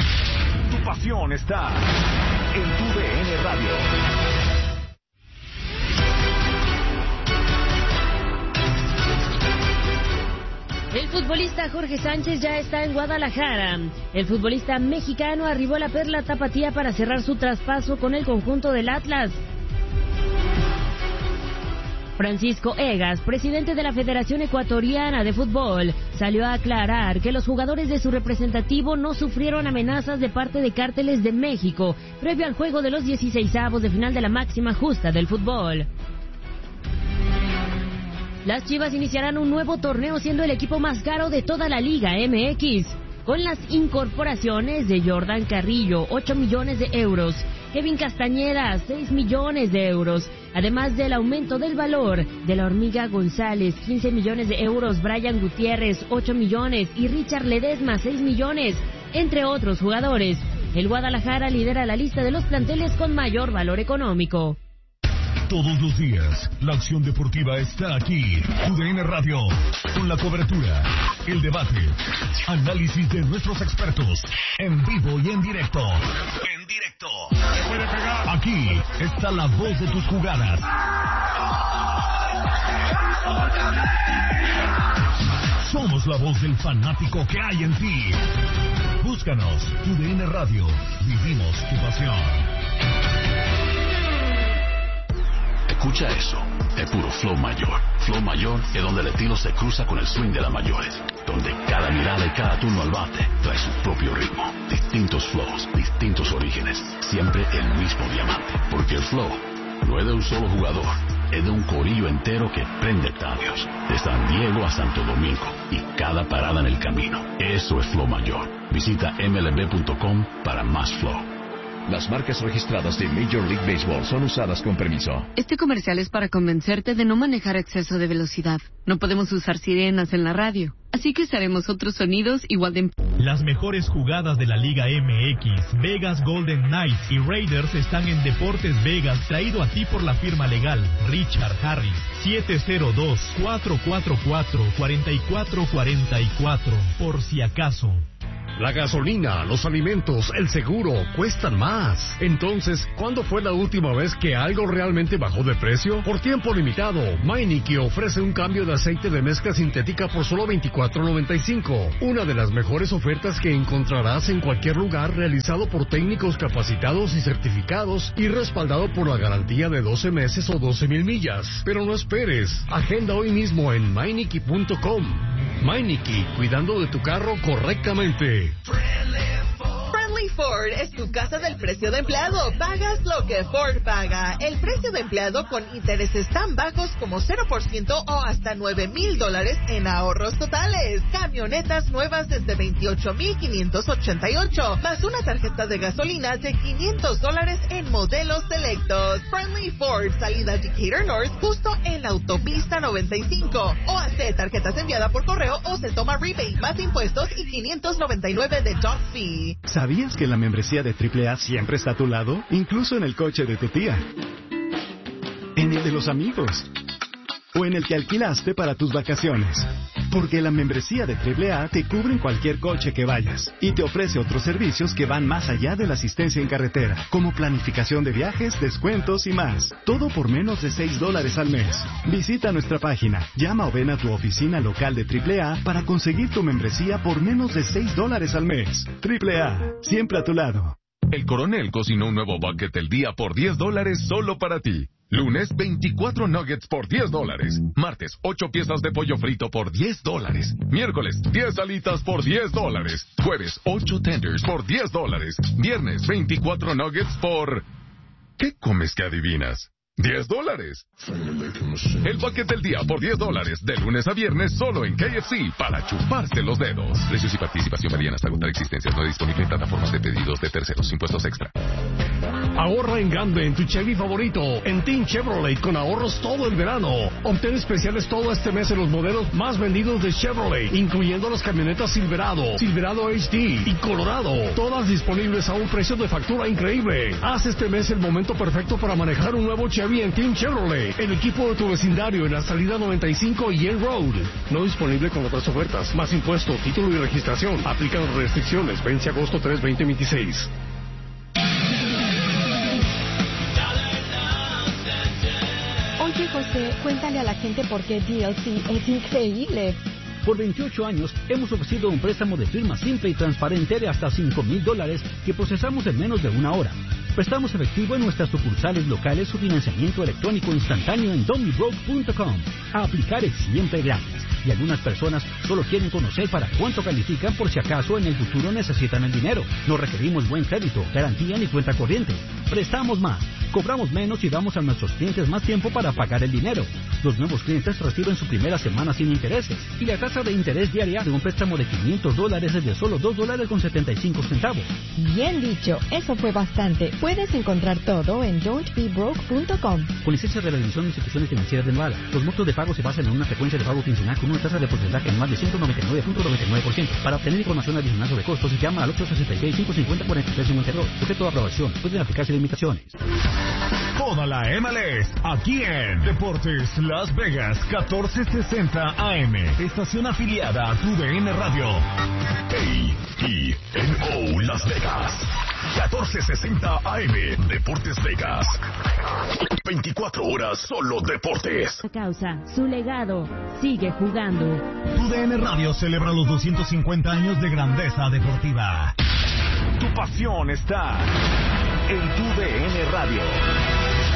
Tu pasión está en tu D N Radio. El futbolista Jorge Sánchez ya está en Guadalajara. El futbolista mexicano arribó a la Perla Tapatía para cerrar su traspaso con el conjunto del Atlas. Francisco Egas, presidente de la Federación Ecuatoriana de Fútbol, salió a aclarar que los jugadores de su representativo no sufrieron amenazas de parte de cárteles de México previo al juego de los dieciseisavos de final de la máxima justa del fútbol. Las Chivas iniciarán un nuevo torneo siendo el equipo más caro de toda la Liga M X, con las incorporaciones de Jordan Carrillo, ocho millones de euros, Kevin Castañeda, seis millones de euros, además del aumento del valor de la Hormiga González, quince millones de euros, Brian Gutiérrez, ocho millones, y Richard Ledesma, seis millones, entre otros jugadores. El Guadalajara lidera la lista de los planteles con mayor valor económico. Todos los días, la acción deportiva está aquí. T U D N Radio, con la cobertura, el debate, análisis de nuestros expertos, en vivo y en directo. En directo. Aquí está la voz de tus jugadas. Somos la voz del fanático que hay en ti. Búscanos, T U D N Radio. Vivimos tu pasión. Escucha eso. Es puro flow mayor. Flow mayor es donde el estilo se cruza con el swing de las mayores. Donde cada mirada y cada turno al bate trae su propio ritmo. Distintos flows, distintos orígenes. Siempre el mismo diamante. Porque el flow no es de un solo jugador. Es de un corillo entero que prende estadios. De San Diego a Santo Domingo. Y cada parada en el camino. Eso es flow mayor. Visita M L B punto com para más flow. Las marcas registradas de Major League Baseball son usadas con permiso. Este comercial es para convencerte de no manejar a exceso de velocidad. No podemos usar sirenas en la radio, así que usaremos otros sonidos igual de... Las mejores jugadas de la Liga M X, Vegas Golden Knights y Raiders están en Deportes Vegas, traído a ti por la firma legal Richard Harris. siete cero dos, cuatro cuatro cuatro, cuatro cuatro cuatro cuatro, por si acaso. La gasolina, los alimentos, el seguro cuestan más. Entonces, ¿cuándo fue la última vez que algo realmente bajó de precio? Por tiempo limitado, Meineke ofrece un cambio de aceite de mezcla sintética por solo veinticuatro noventa y cinco. Una de las mejores ofertas que encontrarás en cualquier lugar, realizado por técnicos capacitados y certificados y respaldado por la garantía de doce meses o doce mil millas. Pero no esperes, agenda hoy mismo en Meineke punto com. Meineke, cuidando de tu carro correctamente. Friendly Ford es tu casa del precio de empleado. Pagas lo que Ford paga. El precio de empleado con intereses tan bajos como cero por ciento o hasta nueve mil dólares en ahorros totales. Camionetas nuevas desde veintiocho mil quinientos ochenta y ocho, más una tarjeta de gasolina de quinientos dólares en modelos selectos. Friendly Ford, salida Decatur North, justo en la autopista noventa y cinco. O hace tarjetas enviadas por correo o se toma rebate más impuestos y quinientos noventa y nueve de dock fee. ¿Sabías que la membresía de triple A siempre está a tu lado? Incluso en el coche de tu tía, en el de los amigos o en el que alquilaste para tus vacaciones. Porque la membresía de triple A te cubre en cualquier coche que vayas y te ofrece otros servicios que van más allá de la asistencia en carretera, como planificación de viajes, descuentos y más. Todo por menos de seis dólares al mes. Visita nuestra página, llama o ven a tu oficina local de triple A para conseguir tu membresía por menos de seis dólares al mes. triple A, siempre a tu lado. El Coronel cocinó un nuevo bucket del día por diez dólares solo para ti. Lunes, veinticuatro nuggets por diez dólares. Martes, ocho piezas de pollo frito por diez dólares. Miércoles, diez alitas por diez dólares. Jueves, ocho tenders por diez dólares. Viernes, veinticuatro nuggets por... ¿Qué comes que adivinas? diez dólares. El bucket del día por diez dólares. De lunes a viernes solo en K F C para chuparse los dedos. Precios y participación varían hasta agotar existencias. No disponible en plataformas de pedidos de terceros. Impuestos extra. Ahorra en grande en tu Chevy favorito, en Team Chevrolet, con ahorros todo el verano. Obtén especiales todo este mes en los modelos más vendidos de Chevrolet, incluyendo las camionetas Silverado, Silverado H D y Colorado, todas disponibles a un precio de factura increíble. Haz este mes el momento perfecto para manejar un nuevo Chevy en Team Chevrolet, el equipo de tu vecindario en la salida noventa y cinco y el Road. No disponible con otras ofertas, más impuesto, título y registración. Aplican restricciones, vence agosto tres, veinte veintiséis. Oye, José, cuéntale a la gente por qué D L C es increíble. Por veintiocho años hemos ofrecido un préstamo de firma simple y transparente de hasta cinco mil dólares que procesamos en menos de una hora. Prestamos efectivo en nuestras sucursales locales o financiamiento electrónico instantáneo en donnybroke punto com. A aplicar es siempre gratis y algunas personas solo quieren conocer para cuánto califican por si acaso en el futuro necesitan el dinero. No requerimos buen crédito, garantía ni cuenta corriente. Prestamos más, cobramos menos y damos a nuestros clientes más tiempo para pagar el dinero. Los nuevos clientes reciben su primera semana sin intereses y la tasa de interés diaria de un préstamo de quinientos dólares es de solo dos dólares con setenta y cinco centavos. Bien dicho, eso fue bastante. Puedes encontrar todo en don't be broke punto com. Con licencia de la División de Instituciones Financieras de Nevada, los montos de pago se basan en una frecuencia de pago quincenal con una tasa de porcentaje anual de ciento noventa y nueve punto noventa y nueve por ciento. Para obtener información adicional sobre costos, llama al ocho sesenta y seis, cinco cincuenta, cuarenta y tres cincuenta y dos. Sujeto a aprobación. Pueden aplicarse limitaciones. Toda la M L S aquí en Deportes Las Vegas catorce sesenta A M. Estación afiliada a tu D N Radio. A E N O Las Vegas. catorce sesenta A M. Deportes Vegas. veinticuatro horas solo deportes. La causa, su legado, sigue jugando. Tu D N Radio celebra los doscientos cincuenta años de grandeza deportiva. Tu pasión está en tu D N Radio.